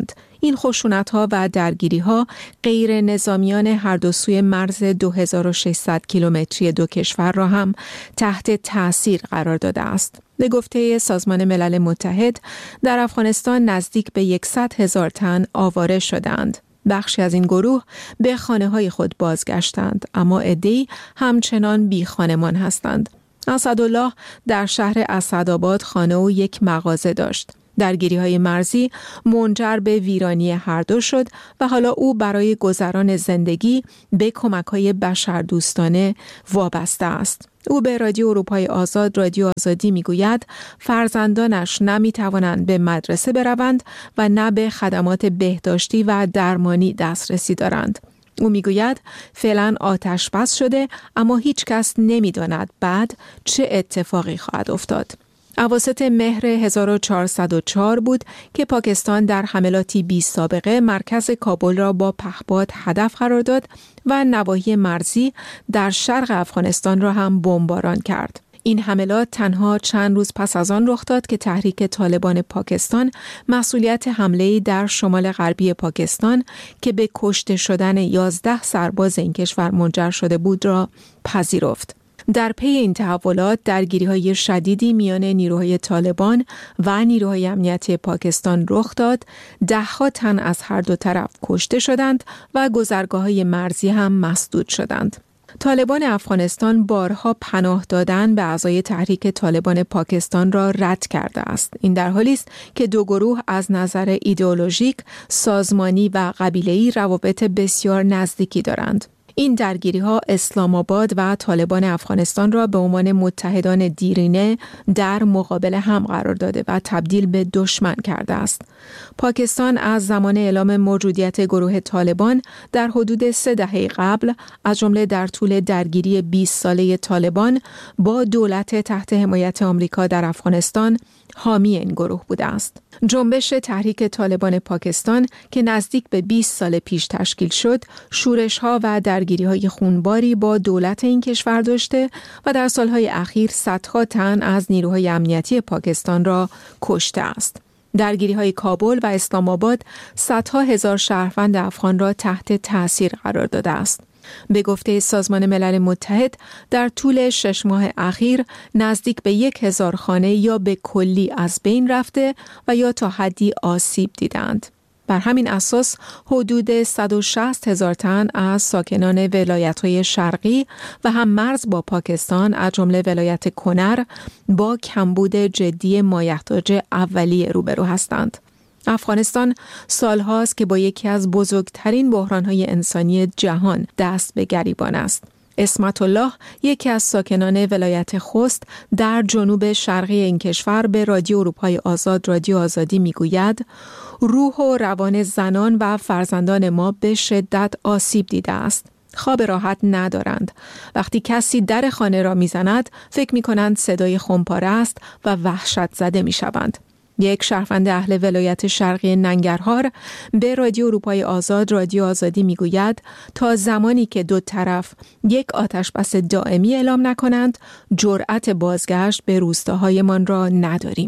K: این خشونت‌ها و درگیری‌ها غیر نظامیان هر دو سوی مرز دو هزار و ششصد کیلومتری دو کشور را هم تحت تأثیر قرار داده است. به گفته سازمان ملل متحد، در افغانستان نزدیک به صد هزار تن آواره شدند. بخشی از این گروه به خانه‌های خود بازگشتند، اما عده‌ای همچنان بی خانمان هستند. اسدالله در شهر اسدآباد خانه و یک مغازه داشت. درگیری‌های مرزی منجر به ویرانی هر دو شد و حالا او برای گذران زندگی به کمک‌های بشردوستانه وابسته است. او به رادیو اروپای آزاد رادیو آزادی میگوید فرزندانش نمیتوانند به مدرسه بروند و نه به خدمات بهداشتی و درمانی دسترسی دارند. او میگوید فعلا آتش بس شده، اما هیچ کس نمیداند بعد چه اتفاقی خواهد افتاد. اواسط مهر هزار و چهارصد و چهار بود که پاکستان در حملاتی بی سابقه مرکز کابل را با پهپاد هدف قرار داد و نواحی مرزی در شرق افغانستان را هم بمباران کرد. این حملات تنها چند روز پس از آن رخ داد که تحریک طالبان پاکستان مسئولیت حمله‌ای در شمال غربی پاکستان که به کشته شدن یازده سرباز این کشور منجر شده بود را پذیرفت. در پی این تحولات درگیری‌های شدیدی میان نیروهای طالبان و نیروهای امنیتی پاکستان رخ داد. ده‌ها تن از هر دو طرف کشته شدند و گذرگاه‌های مرزی هم مسدود شدند. طالبان افغانستان بارها پناه دادن به اعضای تحریک طالبان پاکستان را رد کرده است. این در حالی است که دو گروه از نظر ایدئولوژیک، سازمانی و قبیله‌ای روابط بسیار نزدیکی دارند. این درگیری‌ها اسلام آباد و طالبان افغانستان را به عنوان متحدان دیرینه در مقابل هم قرار داده و تبدیل به دشمن کرده است. پاکستان از زمان اعلام موجودیت گروه طالبان در حدود سه دهه قبل، از جمله در طول درگیری بیست ساله طالبان با دولت تحت حمایت آمریکا در افغانستان، حامی این گروه بوده است. جنبش تحریک طالبان پاکستان که نزدیک به بیست سال پیش تشکیل شد، شورش‌ها و درگیری‌های خونباری با دولت این کشور داشته و در سالهای اخیر صدها تن از نیروهای امنیتی پاکستان را کشته است. درگیری‌های کابل و اسلام آباد صدها هزار شهروند افغان را تحت تأثیر قرار داده است. به گفته سازمان ملل متحد در طول شش ماه اخیر نزدیک به یک هزار خانه یا به کلی از بین رفته و یا تا حدی آسیب دیدند. بر همین اساس حدود صد و شصت هزار تن از ساکنان ولایت‌های شرقی و هم مرز با پاکستان از جمله ولایت کنر با کمبود جدی مایحتاج اولیه روبرو هستند. افغانستان سالهاست که با یکی از بزرگترین بحران‌های انسانی جهان دست به گریبان است. اسمت الله، یکی از ساکنان ولایت خوست در جنوب شرقی این کشور، به رادیو اروپای آزاد رادیو آزادی میگوید روح و روان زنان و فرزندان ما به شدت آسیب دیده است. خواب راحت ندارند. وقتی کسی در خانه را میزند فکر میکنند صدای خمپاره است و وحشت زده میشوند. یک شهروند اهل ولایت شرقی ننگرهار به رادیو اروپای آزاد رادیو آزادی میگوید تا زمانی که دو طرف یک آتشبس دائمی اعلام نکنند جرأت بازگشت به روستاهایمان را نداریم.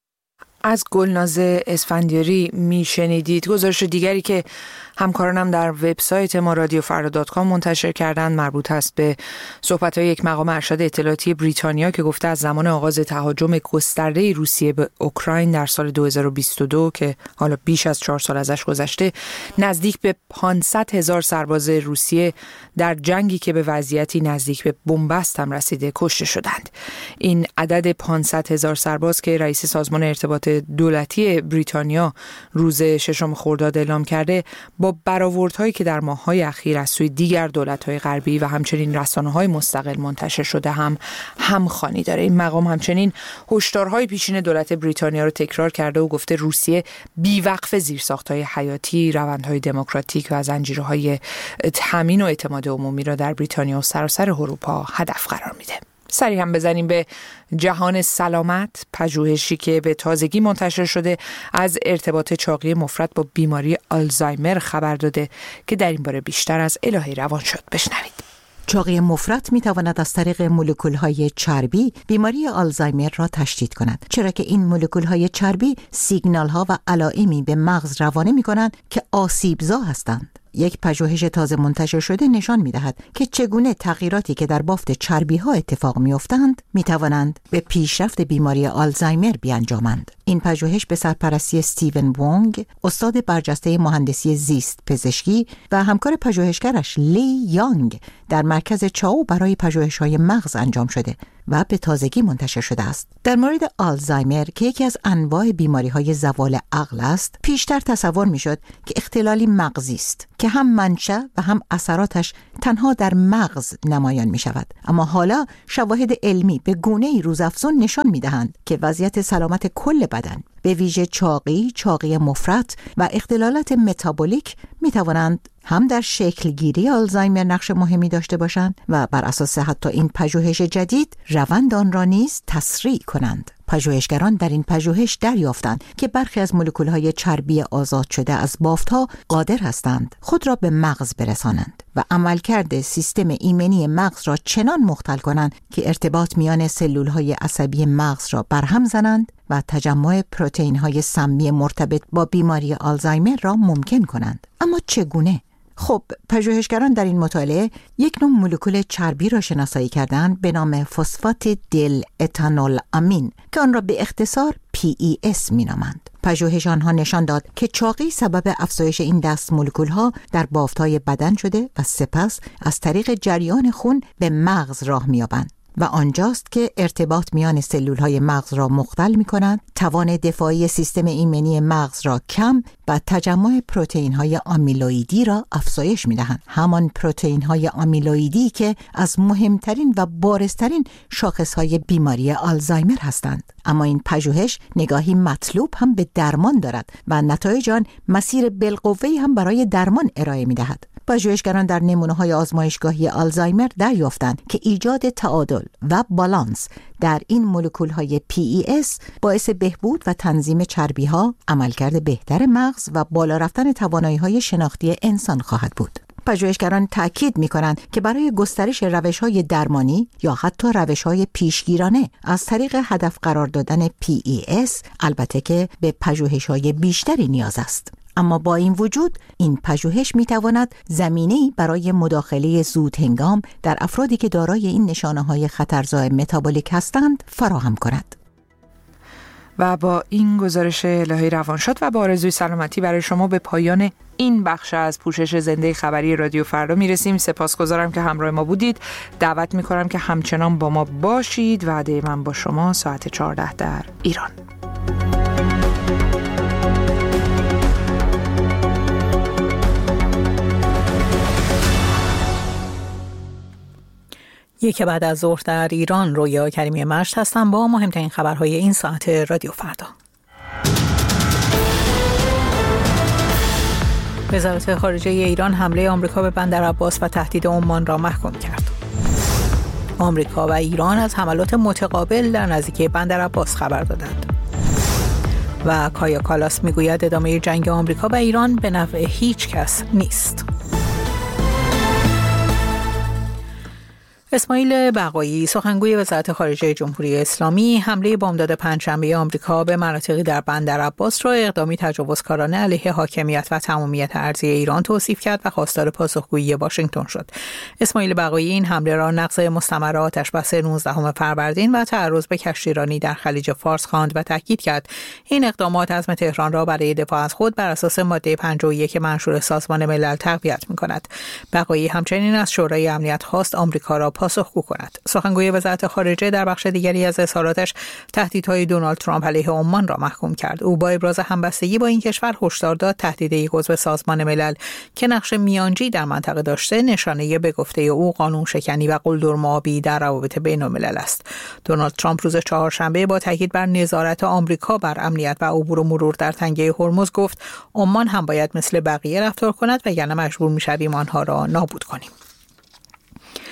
E: از گلناز اسفندیاری میشنیدید. گزارش دیگری که همکارانم در وبسایت ما رادیو فردا دات کام منتشر کردند مربوط است به صحبت‌های یک مقام ارشد اطلاعاتی بریتانیا که گفته از زمان آغاز تهاجم گسترده روسیه به اوکراین در سال دو هزار و بیست و دو که حالا بیش از چهار سال ازش گذشته، نزدیک به پانصد هزار سرباز روسیه در جنگی که به وضعیتی نزدیک به بنبست هم رسیده کشته شدند. این عدد پانصد هزار سرباز که رئیس سازمان ارتباط دولتی بریتانیا روز ششم خرداد اعلام کرده، با برآوردهایی که در ماه‌های اخیر از سوی دیگر دولت‌های غربی و همچنین رسانه‌های مستقل منتشر شده هم همخوانی داره. این مقام همچنین هشدارهای پیشین دولت بریتانیا رو تکرار کرده و گفته روسیه بی‌وقفه زیرساخت‌های حیاتی، روندهای دموکراتیک و زنجیرهای تامین و اعتماد عمومی را در بریتانیا و سراسر اروپا هدف قرار میده. سری هم بزنیم به جهان سلامت. پژوهشی که به تازگی منتشر شده از ارتباط چاقی مفرط با بیماری آلزایمر خبر داده که در این باره بیشتر از الهه روانشاد بشنوید.
L: چاقی مفرط می تواند از طریق مولکول‌های چربی بیماری آلزایمر را تشدید کند، چرا که این مولکول‌های چربی سیگنال‌ها و علائمی به مغز روانه می‌کنند که آسیبزا هستند. یک پژوهش تازه منتشر شده نشان می‌دهد که چگونه تغییراتی که در بافت چربی‌ها اتفاق می‌افتند می‌توانند به پیشرفت بیماری آلزایمر بیانجامند. این پژوهش به سرپرستی استیون وونگ، استاد برجسته مهندسی زیست پزشکی و همکار پژوهشگرش لی یانگ در مرکز چاو برای پژوهش‌های مغز انجام شده و به تازگی منتشر شده است. در مورد آلزایمر که یکی از انواع بیماری‌های زوال عقل است، پیشتر تصور می‌شد که اختلالی مغزی است که هم منشأ و هم اثراتش تنها در مغز نمایان می‌شود. اما حالا شواهد علمی به گونه‌ای روزافزون نشان می‌دهند که وضعیت سلامت کل بدن، به ویژه چاقی، چاقی مفرط و اختلالات متابولیک می‌توانند هم در شکلگیری آلزایمر نقش مهمی داشته باشند و بر اساس حتی این پژوهش جدید روند آن را نیز تسریع کنند. پژوهشگران در این پژوهش دریافتند که برخی از مولکول‌های چربی آزاد شده از بافت‌ها قادر هستند خود را به مغز برسانند و عملکرد سیستم ایمنی مغز را چنان مختل کنند که ارتباط میان سلول‌های عصبی مغز را برهم زنند و تجمع پروتئین‌های سمی مرتبط با بیماری آلزایمر را ممکن کنند. اما چگونه؟ خب، پژوهشگران در این مطالعه یک نوع مولکول چربی را شناسایی کردند به نام فسفات دل اتانول امین که آن را به اختصار پی ای اس مینامند. پژوهش آنها نشان داد که چاقی سبب افزایش این دست مولکول‌ها در بافت‌های بدن شده و سپس از طریق جریان خون به مغز راه می‌یابند و آنجاست که ارتباط میان سلول‌های مغز را مختل می‌کنند، توان دفاعی سیستم ایمنی مغز را کم و تجمع پروتئین‌های آمیلویدی را افزایش می‌دهند. همان پروتئین‌های آمیلویدی که از مهمترین و بارزترین شاخص‌های بیماری آلزایمر هستند. اما این پژوهش نگاهی مطلوب هم به درمان دارد و نتایج آن مسیر بالقوه‌ای هم برای درمان ارائه می‌دهد. پژوهشگران در نمونه‌های آزمایشگاهی آلزایمر دریافتند که ایجاد تعادل و بالانس در این مولکول‌های پی ای اس باعث بهبود و تنظیم چربی‌ها، عملکرد بهتر مغز و بالا رفتن توانایی‌های شناختی انسان خواهد بود. پژوهشگران تأکید می‌کنند که برای گسترش روش‌های درمانی یا حتی روش‌های پیشگیرانه از طریق هدف قرار دادن پی ای اس، البته که به پژوهش‌های بیشتری نیاز است. اما با این وجود این پژوهش می‌تواند زمینه‌ای برای مداخله زود هنگام در افرادی که دارای این نشانه‌های خطرزای متابولیک هستند فراهم کند.
E: و با این گزارش الهی روانشاد و با آرزوی سلامتی برای شما به پایان این بخش از پوشش زنده خبری رادیو فردا میرسیم. سپاسگزارم که همراه ما بودید. دعوت می‌کنم که همچنان با ما باشید. وعده من با شما ساعت چهارده در ایران.
M: یک بعد از ظهر در ایران، رویا کریمی مشت هستم با مهمترین خبرهای این ساعت رادیو فردا. وزارت خارجه ایران حمله آمریکا به بندر عباس و تهدید عمان را محکوم کرد. آمریکا و ایران از حملات متقابل در نزدیکی بندر عباس خبر دادند. و کایا کالاس میگوید ادامه جنگ آمریکا و ایران به نفع هیچ کس نیست. اسماعیل بقایی، سخنگوی وزارت خارجه جمهوری اسلامی، حمله بامداد پنجشنبه آمریکا به مناطقی در بندر عباس را اقدامی تجاوزکارانه علیه حاکمیت و تمامیت ارضی ایران توصیف کرد و خواستار پاسخگویی واشنگتن شد. اسماعیل بقایی این حمله را نقض مستمر آتشبس نوزدهم فروردین و تعرض به کشتیرانی در خلیج فارس خواند و تاکید کرد این اقدامات عزم تهران را برای دفاع از خود بر اساس ماده پنجاه و یک منشور سازمان ملل تقویت می‌کند. بقایی همچنین از شورای امنیت خواست آمریکا را پاسخگو کند. سخنگوی وزارت خارجه در بخش دیگری از اظهاراتش تهدیدهای دونالد ترامپ علیه عمان را محکوم کرد. او با ابراز همبستگی با این کشور هشدار داد تهدید یک عضو سازمان ملل که نقش میانجی در منطقه داشته نشانه به گفته او قانون شکنی و قلدرمآبی در روابط بین‌الملل است. دونالد ترامپ روز چهارشنبه با تاکید بر نظارت آمریکا بر امنیت و عبور و مرور در تنگه هرمز گفت عمان هم باید مثل بقیه رفتار کند وگرنه مجبور می‌شویم آنها را نابود کنیم.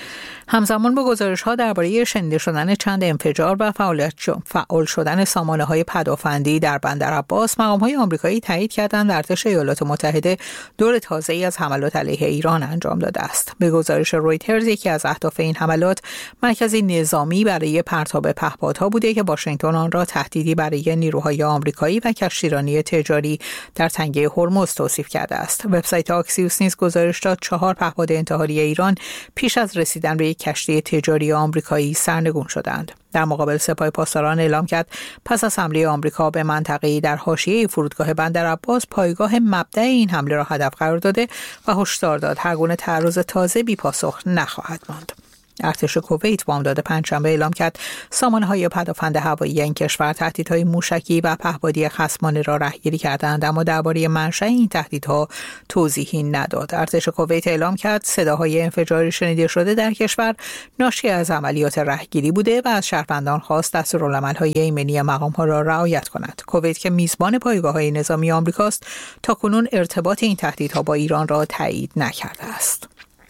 M: همزمان با گزارش‌ها درباره شنیده شدن چند انفجار و فعالیت فعال شدن سامانه‌های پدافندی در بندر عباس، مقام‌های آمریکایی تایید کردند ارتش ایالات متحده دور تازه‌ای از حملات علیه ایران انجام داده است. به گزارش رویترز، یکی از اهداف این حملات مرکزی نظامی برای پرتاب پهپادها بوده که واشنگتن آن را تهدیدی برای نیروهای آمریکایی و کشتیرانی تجاری در تنگه هرمز توصیف کرده است. وبسایت آکسیوس نیز گزارش داد چهار پهپاد انتحاری ایران پیش از رسیدن به یک کشتی تجاری آمریکایی سرنگون شدند. در مقابل سپاه پاسداران اعلام کرد پس از حمله آمریکا به منطقه‌ای در حاشیه فرودگاه بندر عباس، پایگاه مبدأ این حمله را هدف قرار داده و هشدار داد هر گونه تعرض تازه بی پاسخ نخواهد ماند. ارتش کویت بامداد پنجشنبه اعلام کرد سامانه‌های پدافند هوایی این کشور تهدیدهای موشکی و پهپادی خصمانه را رهگیری کردند، اما درباره منشأ این تهدیدها توضیحی نداد. ارتش کویت اعلام کرد صداهای انفجاری شنیده شده در کشور ناشی از عملیات رهگیری بوده و از شهروندان خواست دستورالعمل‌های ایمنی مقام‌ها را رعایت کنند. کویت که میزبان پایگاه‌های نظامی آمریکاست، تاکنون ارتباط این تهدیدها با ایران را تایید نکرده است.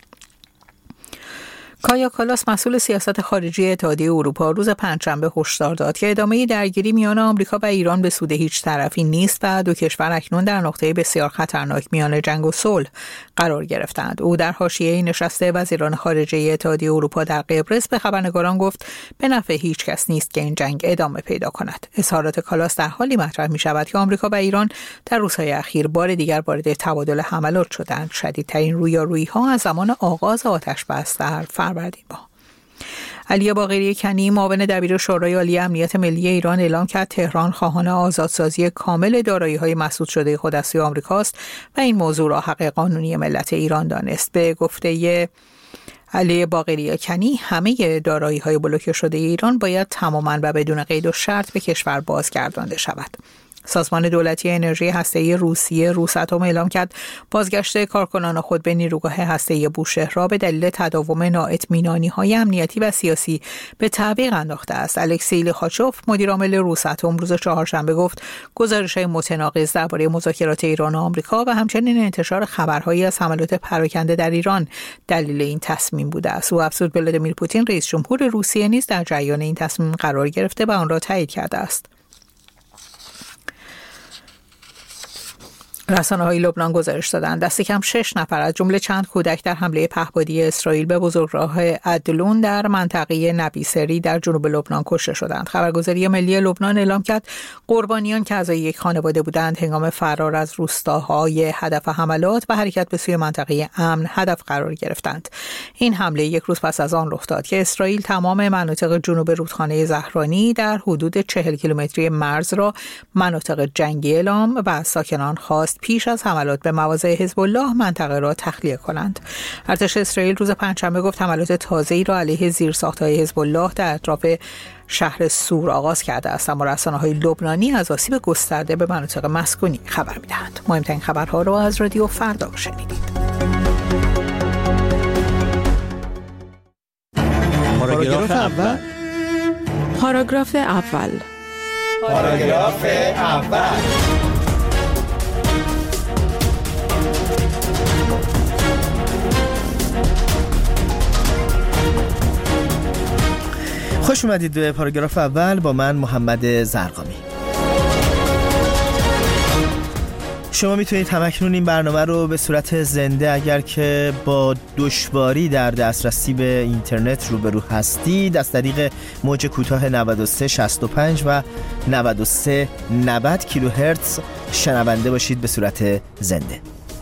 M: کایا کالاس، مسئول سیاست خارجی اتحادیه اروپا، روز پنجشنبه هشدار داد که ادامه درگیری میان آمریکا و ایران به سود هیچ طرفی نیست و دو کشور اکنون در نقطه بسیار خطرناک میان جنگ و صلح قرار گرفتند. او در حاشیه نشست وزیران خارجه اتحادیه اروپا در قبرس به خبرنگاران گفت به نفع هیچ کس نیست که این جنگ ادامه پیدا کند. اظهارات کالاس در حالی مطرح می شود که آمریکا و ایران در روزهای اخیر بار دیگر وارد تبادل حملات شدند. شدیدترین رویارویی‌ها از زمان آغاز آتش‌بس در فروردین با علی باقری کنی، معاون دبیر شورای عالی امنیت ملی ایران، اعلام کرد تهران خواهان آزادسازی کامل دارایی‌های مسدود شده خود از سوی آمریکاست و این موضوع را حق قانونی ملت ایران دانست. به گفته علی باقری کنی، همه دارایی‌های بلوکه شده ایران باید تماماً و بدون قید و شرط به کشور بازگردانده شود. سازمان دولتی انرژی هسته‌ای روسیه روساتوم اعلام کرد بازگشت کارکنان خود به نیروگاه هسته‌ای بوشهر را به دلیل تداوم نااطمینانی‌های امنیتی و سیاسی به تعویق انداخته است. الکسی لیخاچوف، مدیر عامل روساتوم، روز چهارشنبه گفت گزارش‌های متناقض درباره مذاکرات ایران و آمریکا و همچنین انتشار خبرهایی از حملات پراکنده در ایران دلیل این تصمیم بوده است. او افزود ولادیمیر پوتین، رئیس جمهور روسیه، نیز در جریان این تصمیم قرار گرفته و آن را تایید کرده است. رسانه‌های لبنان گزارش دادند دست کم شش نفر از جمله چند کودک در حمله پهپادی اسرائیل به بزرگراه عدلون در منطقه نبیسری در جنوب لبنان کشته شدند. خبرگزاری ملی لبنان اعلام کرد قربانیان که اعضای یک خانواده بودند هنگام فرار از روستاهای هدف حملات و حرکت به سوی منطقه امن هدف قرار گرفتند. این حمله یک روز پس از آن رخ داد که اسرائیل تمام مناطق جنوب رودخانه زهرانی در حدود چهل کیلومتری مرز را مناطق جنگی اعلام و از ساکنان خواست پیش از حملات به مواضع حزب الله منطقه را تخلیه کنند. ارتش اسرائیل روز پنجشنبه گفت حملات تازه‌ای را علیه زیرساخت‌های حزب الله در اطراف شهر سور آغاز کرده است، اما رسانه‌های لبنانی از آسیب گسترده به مناطق مسکونی خبر می‌دهند. مهمترین خبرها را از رادیو فردا شنیدید.
N: پاراگراف اول.
K: پاراگراف اول.
N: پاراگراف اول.
O: خوش اومدید به پاراگراف اول با من محمد زرقامی. شما میتونید همکنون این برنامه رو به صورت زنده اگر که با دشواری در دسترسی به اینترنت روبرو هستید از طریق موج کوتاه نود و سه شصت و پنج و نود و سه نود کیلوهرتز شنونده باشید به صورت زنده.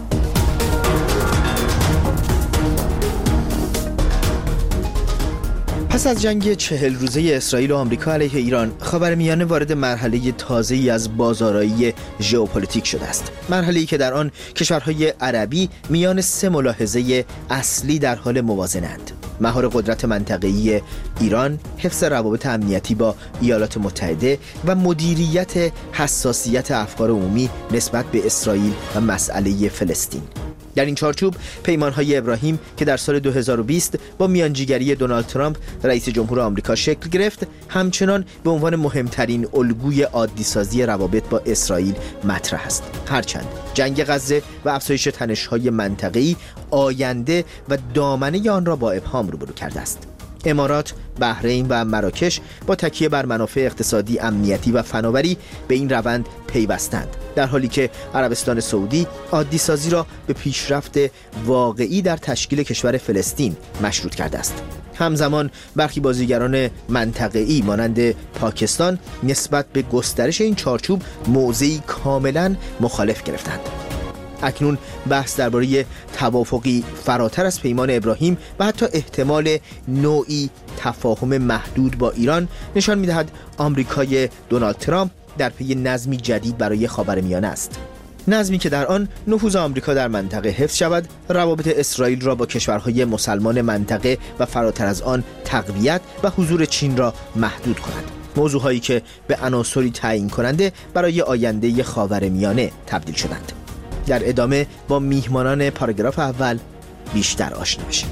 O: پس از جنگ چهل روزه اسرائیل و آمریکا علیه ایران، خاورمیانه وارد مرحله تازه‌ای از بازآرایی ژئوپلیتیک شده است. مرحله‌ای که در آن کشورهای عربی میان سه ملاحظه اصلی در حال موازنه‌اند: مهار قدرت منطقه‌ای ایران، حفظ روابط امنیتی با ایالات متحده و مدیریت حساسیت افکار عمومی نسبت به اسرائیل و مسئله فلسطین. در این چارچوب پیمان‌های ابراهیم که در سال دو هزار و بیست با میانجیگری دونالد ترامپ رئیس جمهور آمریکا شکل گرفت، همچنان به عنوان مهمترین الگوی عادی‌سازی روابط با اسرائیل مطرح است. هرچند جنگ غزه و افزایش تنش‌های منطقه‌ای آینده و دامنه آن را با ابهام روبرو کرده است. امارات، بحرین و مراکش با تکیه بر منافع اقتصادی، امنیتی و فناوری به این روند پیوستند، در حالی که عربستان سعودی عادی سازی را به پیشرفت واقعی در تشکیل کشور فلسطین مشروط کرده است. همزمان برخی بازیگران منطقه‌ای مانند پاکستان نسبت به گسترش این چارچوب موضعی کاملا مخالف گرفتند. اکنون بحث درباره توافقی فراتر از پیمان ابراهیم و حتی احتمال نوعی تفاهم محدود با ایران نشان می‌دهد آمریکای دونالد ترامپ در پی نظمی جدید برای خاورمیانه است. نظمی که در آن نفوذ آمریکا در منطقه حفظ شود، روابط اسرائیل را با کشورهای مسلمان منطقه و فراتر از آن تقویت و حضور چین را محدود کند. موضوعهایی که به عناصری تعیین کننده برای آینده خاورمیانه تبدیل شدند. در ادامه با میهمانان پاراگراف اول بیشتر آشنا بشیم.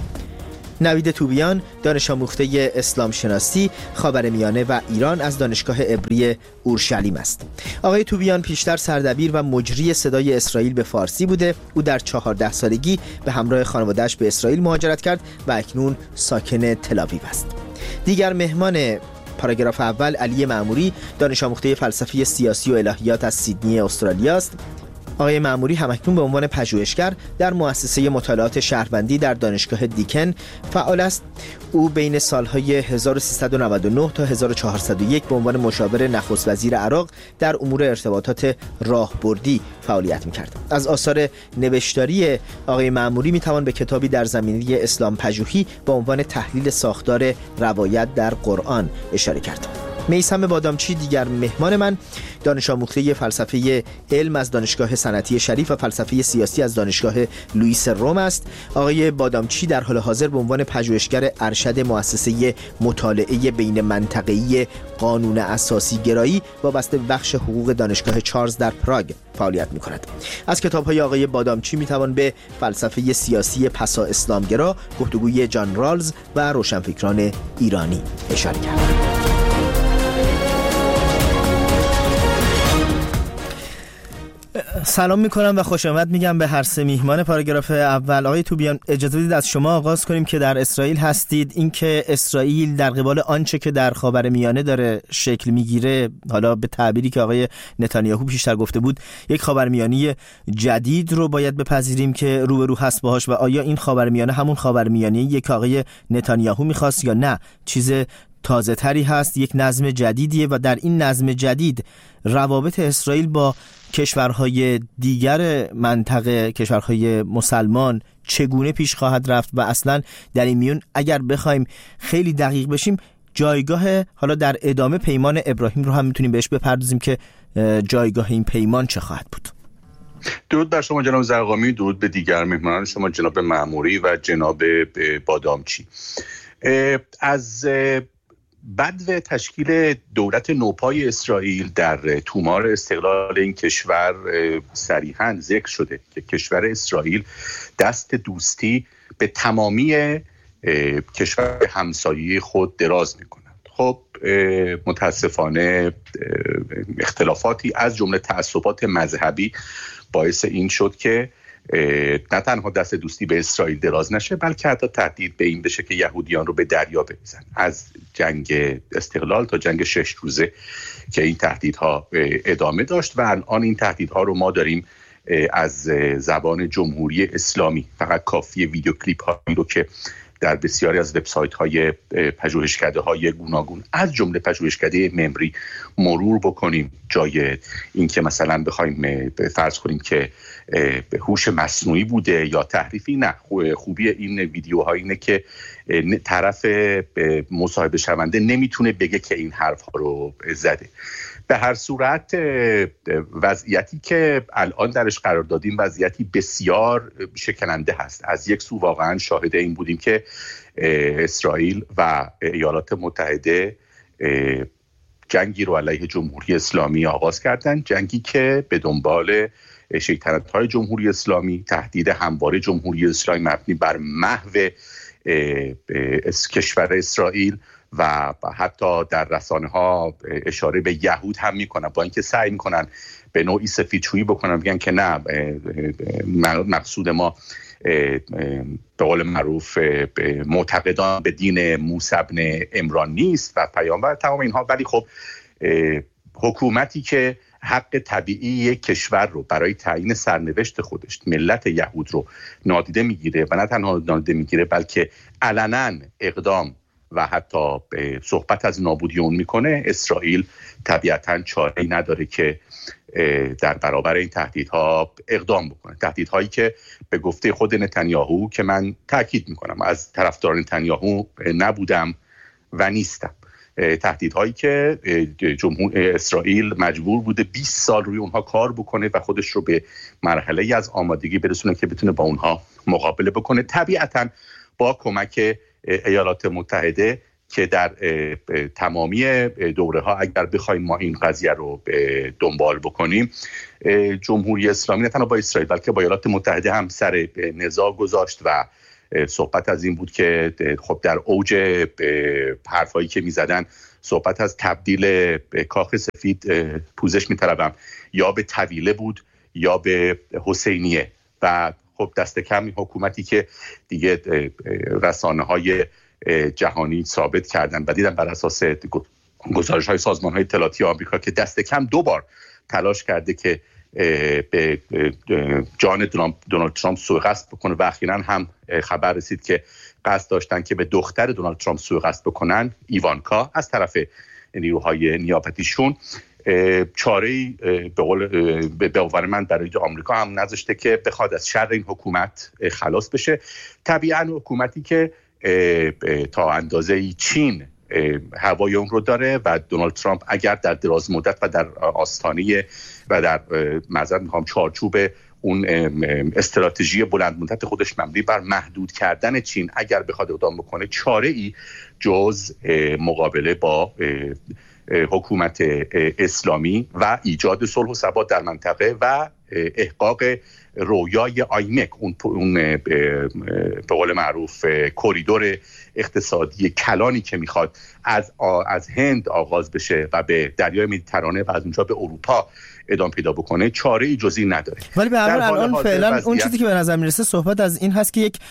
O: نوید توبیان، دانش آموخته اسلام شناسی، خاورمیانه و ایران از دانشگاه عبری اورشلیم است. آقای توبیان پیشتر سردبیر و مجری صدای اسرائیل به فارسی بوده. او در چهارده سالگی به همراه خانواده‌اش به اسرائیل مهاجرت کرد و اکنون ساکن تل‌آویو است. دیگر مهمان پاراگراف اول علی معموری، دانش آموخته فلسفه سیاسی و الهیات از سیدنی استرالیا است. آقای معموری همکنون به عنوان پژوهشگر در مؤسسه مطالعات شهروندی در دانشگاه دیکن فعال است. او بین سالهای هزار و سیصد و نود و نه تا هزار و چهارصد و یک به عنوان مشاور نخست وزیر عراق در امور ارتباطات راهبردی فعالیت می‌کرد. از آثار نوشتاری آقای معموری می‌توان به کتابی در زمینه اسلام پژوهی با عنوان تحلیل ساختار روایت در قرآن اشاره کرد. میثم بادامچی دیگر مهمان من، دانش آموخته فلسفه علم از دانشگاه صنعتی شریف و فلسفه سیاسی از دانشگاه لوئیس روم است. آقای بادامچی در حال حاضر به عنوان پژوهشگر ارشد مؤسسه مطالعه بین منطقه‌ای قانون اساسی گرایی وابسته به بخش حقوق دانشگاه چارلز در پراگ فعالیت می‌کند. از کتاب‌های آقای بادامچی می‌توان به فلسفه سیاسی پسا اسلامگرا، گفتگوی جان رالز و روشنفکران ایرانی اشاره کرد. سلام میکنم و خوش آمد میگم به هر سه میهمان پاراگراف اول. آقای توبیان، اجازه بدید از شما آغاز کنیم که در اسرائیل هستید. اینکه اسرائیل در قبال آنچه که در خاورمیانه داره شکل میگیره، حالا به تعبیری که آقای نتانیاهو پیشتر گفته بود، یک خاورمیانه جدید رو باید بپذیریم که روبرو هست باهاش، و آیا این خاورمیانه همون خاورمیانه‌ای که آقای نتانیاهو میخواست یا نه چیز تازه تری هست، یک نظم جدیدیه و در این نظم جدید روابط اسرائیل با کشورهای دیگر منطقه، کشورهای مسلمان چگونه پیش خواهد رفت و اصلا در این میون اگر بخوایم خیلی دقیق بشیم جایگاه، حالا در ادامه پیمان ابراهیم رو هم میتونیم بهش بپردازیم که جایگاه این پیمان چه خواهد بود.
P: درود بر شما جناب زرقامی، درود به دیگر مهمانان شما جناب معموری و جناب بادامچی. از بدو تشکیل دولت نوپای اسرائیل در تومار استقلال این کشور صریحاً ذکر شده که کشور اسرائیل دست دوستی به تمامی کشور همسایه خود دراز می‌کند. خب متاسفانه اختلافاتی از جمله تعصبات مذهبی باعث این شد که نه تنها دست دوستی به اسرائیل دراز نشه، بلکه حتی تهدید به این بشه که یهودیان رو به دریا بریزن. از جنگ استقلال تا جنگ شش روزه که این تهدیدها ادامه داشت و الان این تهدیدها رو ما داریم از زبان جمهوری اسلامی. فقط کافیه ویدیو کلیپ هایی رو که در بسیاری از وبسایت های پژوهشکده های گوناگون از جمله پژوهشکده ممری مرور بکنیم، جای این که مثلا بخوایم فرض کنیم که هوش مصنوعی بوده یا تحریفی، نه، خوبی این ویدیوها اینه که طرف مصاحبه شونده نمیتونه بگه که این حرف ها رو زده. به هر صورت وضعیتی که الان درش قرار دادیم وضعیتی بسیار شکننده هست. از یک سو واقعا شاهد این بودیم که اسرائیل و ایالات متحده جنگی رو علیه جمهوری اسلامی آغاز کردن، جنگی که به دنبال شیطنت‌های جمهوری اسلامی، تهدید همواره جمهوری اسلامی مبنی بر محو کشور اسرائیل و حتی در رسانه‌ها اشاره به یهود هم میکنن، با اینکه سعی میکنن به نوعی سفیدشویی بکنن، میگن که نه، مقصود ما به قول معروف معتقدان به دین موسی بن عمران نیست و پیامبر تمام اینها. ولی خب حکومتی که حق طبیعی یک کشور رو برای تعیین سرنوشت خودش، ملت یهود رو نادیده میگیره و نه تنها نادیده میگیره بلکه علنا اقدام و حتی صحبت از نابودی اون میکنه، اسرائیل طبیعتاً چاره‌ای نداره که در برابر این تهدیدها اقدام بکنه. تهدیدهایی که به گفته خود نتانیاهو، که من تاکید میکنم از طرفدار نتانیاهو نبودم و نیستم، تهدیدهایی که جمهور اسرائیل مجبور بوده بیست سال روی اونها کار بکنه و خودش رو به مرحله از آمادگی برسونه که بتونه با اونها مقابله بکنه، طبیعتاً با کمک ایالات متحده که در تمامی دوره ها اگر بخوایم ما این قضیه رو دنبال بکنیم، جمهوری اسلامی نه تنها با اسرائیل بلکه با ایالات متحده هم سر نزاع گذاشت و صحبت از این بود که خب در اوج حرفایی که میزدن صحبت از تبدیل کاخ سفید، پوزش میطلبم، یا به طویله بود یا به حسینیه. و خب دست کم این حکومتی که دیگه رسانه های جهانی ثابت کردن و دیدن بر اساس گزارش های سازمان های اطلاعاتی آمریکا که دست کم دو بار تلاش کرده که به جان دونالد ترامپ سوء قصد بکنه و اخیراً هم خبر رسید که قصد داشتن که به دختر دونالد ترامپ سوء قصد بکنن، ایوانکا، از طرف نیروهای نیابتیشون. چاره‌ای به قول به باور من برای آمریکا هم نذاشته که بخواد از شر این حکومت خلاص بشه. طبیعاً حکومتی که تا اندازه‌ای چین هوای اون رو داره و دونالد ترامپ اگر در دراز مدت و در آستانه و در معذرت میخوام چارچوب اون استراتژی بلند مدت خودش مبنی بر محدود کردن چین اگر بخواد اقدام بکنه، چاره‌ای جز مقابله با حکومت اسلامی و ایجاد صلح و ثبات در منطقه و احقاق رویای آیمک، اون اون به قول معروف کریدور اقتصادی کلانی که میخواد از از هند آغاز بشه و به دریای مدیترانه و از اونجا به اروپا ادامه پیدا بکنه، چاره‌ای جزئی نداره.
O: ولی به هر حال الان فعلا اون چیزی که به نظر میرسه صحبت از این هست که یک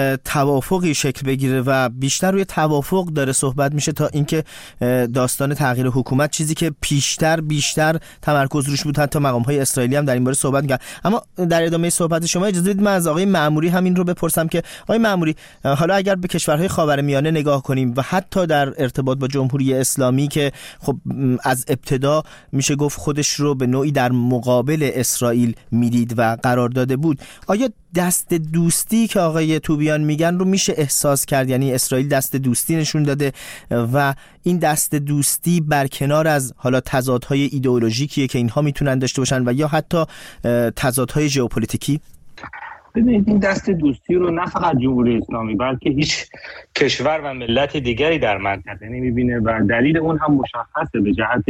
O: توافقی شکل بگیره و بیشتر روی توافق داره صحبت میشه تا اینکه داستان تغییر حکومت، چیزی که پیشتر بیشتر تمرکز روش بود، حتی مقام‌های اسرائیلی هم در این باره صحبت می‌کردن. اما در ادامه صحبت شما اجازه بدید من از آقای مأموری همین رو بپرسم که آقای مأموری، حالا اگر به کشورهای خاورمیانه نگاه کنیم و حتی در ارتباط با جمهوری اسلامی که خب از ابتدا میشه گفت خودش رو به نوعی در مقابل اسرائیل میدید و قرار داده بود، آیا دست دوستی که آقای توبیان میگن رو میشه احساس کرد؟ یعنی اسرائیل دست دوستی نشون داده و این دست دوستی برکنار از حالا تضادهای ایدئولوژیکیه که اینها میتونن داشته باشن و یا حتی تضادهای ژئوپلیتیکی؟
Q: ببینید این دست دوستی رو نه فقط جمهوری اسلامی بلکه هیچ کشور و ملت دیگری در منطقه نمیبینه و دلیل اون هم مشخصه به جهت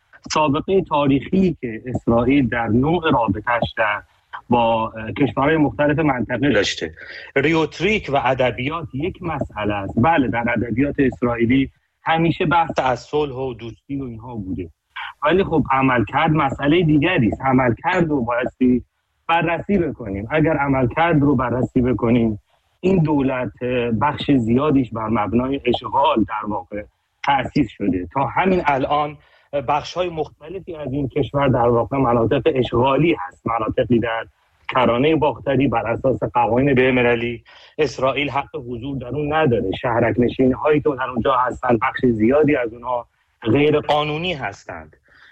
Q: سابقه تاریخی که اسرائیل در نوع رابطه‌اش در با کشورهای مختلف منطقه داشته. ریتوریک و ادبیات یک مسئله است. بله، در ادبیات اسرائیلی همیشه بحث از صلح و دوستی و اینها بوده، ولی خب عملکرد مسئله دیگری است. عملکرد رو بایستی بررسی بکنیم. اگر عملکرد رو بررسی بکنیم، این دولت بخش زیادیش بر مبنای اشغال در واقع تأسیس شده. تا همین الان بخش‌های مختلفی از این کشور در واقع مناطق اشغالی هست، مناطقی در کرانه باختری بر اساس قوانین بین‌المللی اسرائیل حق حضور در اون نداره. شهرک نشین‌هایی که در اونجا هستند بخش زیادی از اونها غیر قانونی هستند.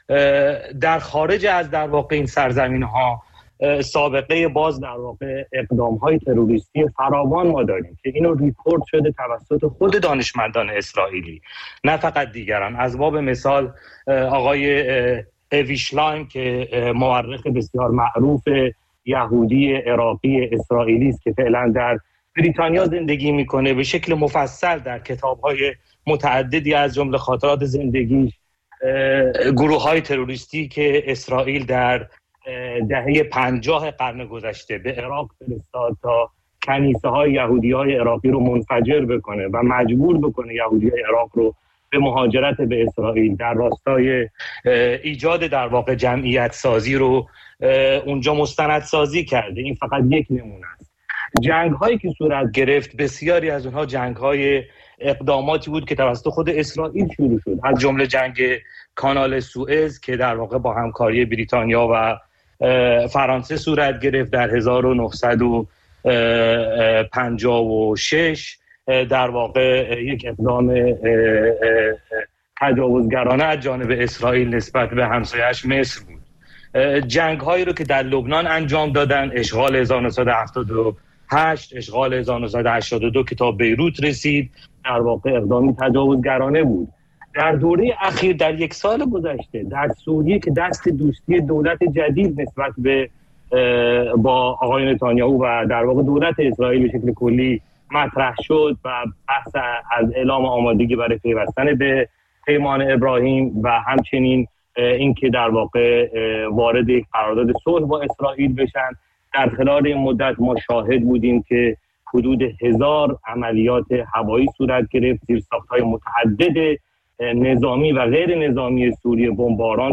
Q: در خارج از در واقع این سرزمین‌ها سابقه باز در واقع اقدام‌های تروریستی فراوان ما داریم که اینو ریپورت شده توسط خود دانشمندان اسرائیلی، نه فقط دیگران. از باب مثال آقای اوی شلایم که مورخ بسیار معروف یهودی عراقی اسرائیلی است که فعلا در بریتانیا زندگی میکنه، به شکل مفصل در کتاب‌های متعددی از جمله خاطرات زندگیش گروه‌های تروریستی که اسرائیل در دهه پنجاه قرن گذشته به عراق فرستاد تا کنیسه های یهودی های عراقی رو منفجر بکنه و مجبور بکنه یهودی های عراق رو به مهاجرت به اسرائیل در راستای ایجاد در واقع جمعیت سازی رو اونجا مستند سازی کرده. این فقط یک نمونه است. جنگ هایی که صورت گرفت بسیاری از اونها جنگ های اقداماتی بود که توسط خود اسرائیل شروع شد، از جمله جنگ کانال سوئز که در واقع با همکاری بریتانیا و فرانسه صورت گرفت در هزار و نهصد و پنجاه و شش. در واقع یک اقدام تجاوزگرانه از جانب اسرائیل نسبت به همسایه‌اش مصر بود. جنگ هایی رو که در لبنان انجام دادن، اشغال هزار و نهصد و هفتاد و هشت، اشغال هزار و نهصد و هشتاد و دو که تا بیروت رسید، در واقع اقدامی تجاوزگرانه بود. در دوره اخیر در یک سال گذشته در سوریه که دست دوستی دولت جدید نسبت به با آقای نتانیاهو و در واقع دولت اسرائیل به شکل کلی مطرح شد و بحث از اعلام آمادگی برای پیوستن به پیمان ابراهیم و همچنین اینکه در واقع وارد یک قرارداد صلح با اسرائیل بشن، در خلال این مدت ما شاهد بودیم که حدود هزار عملیات هوایی صورت گرفت، زیرساخت‌های متعدد نظامی و غیر نظامی سوریه بمباران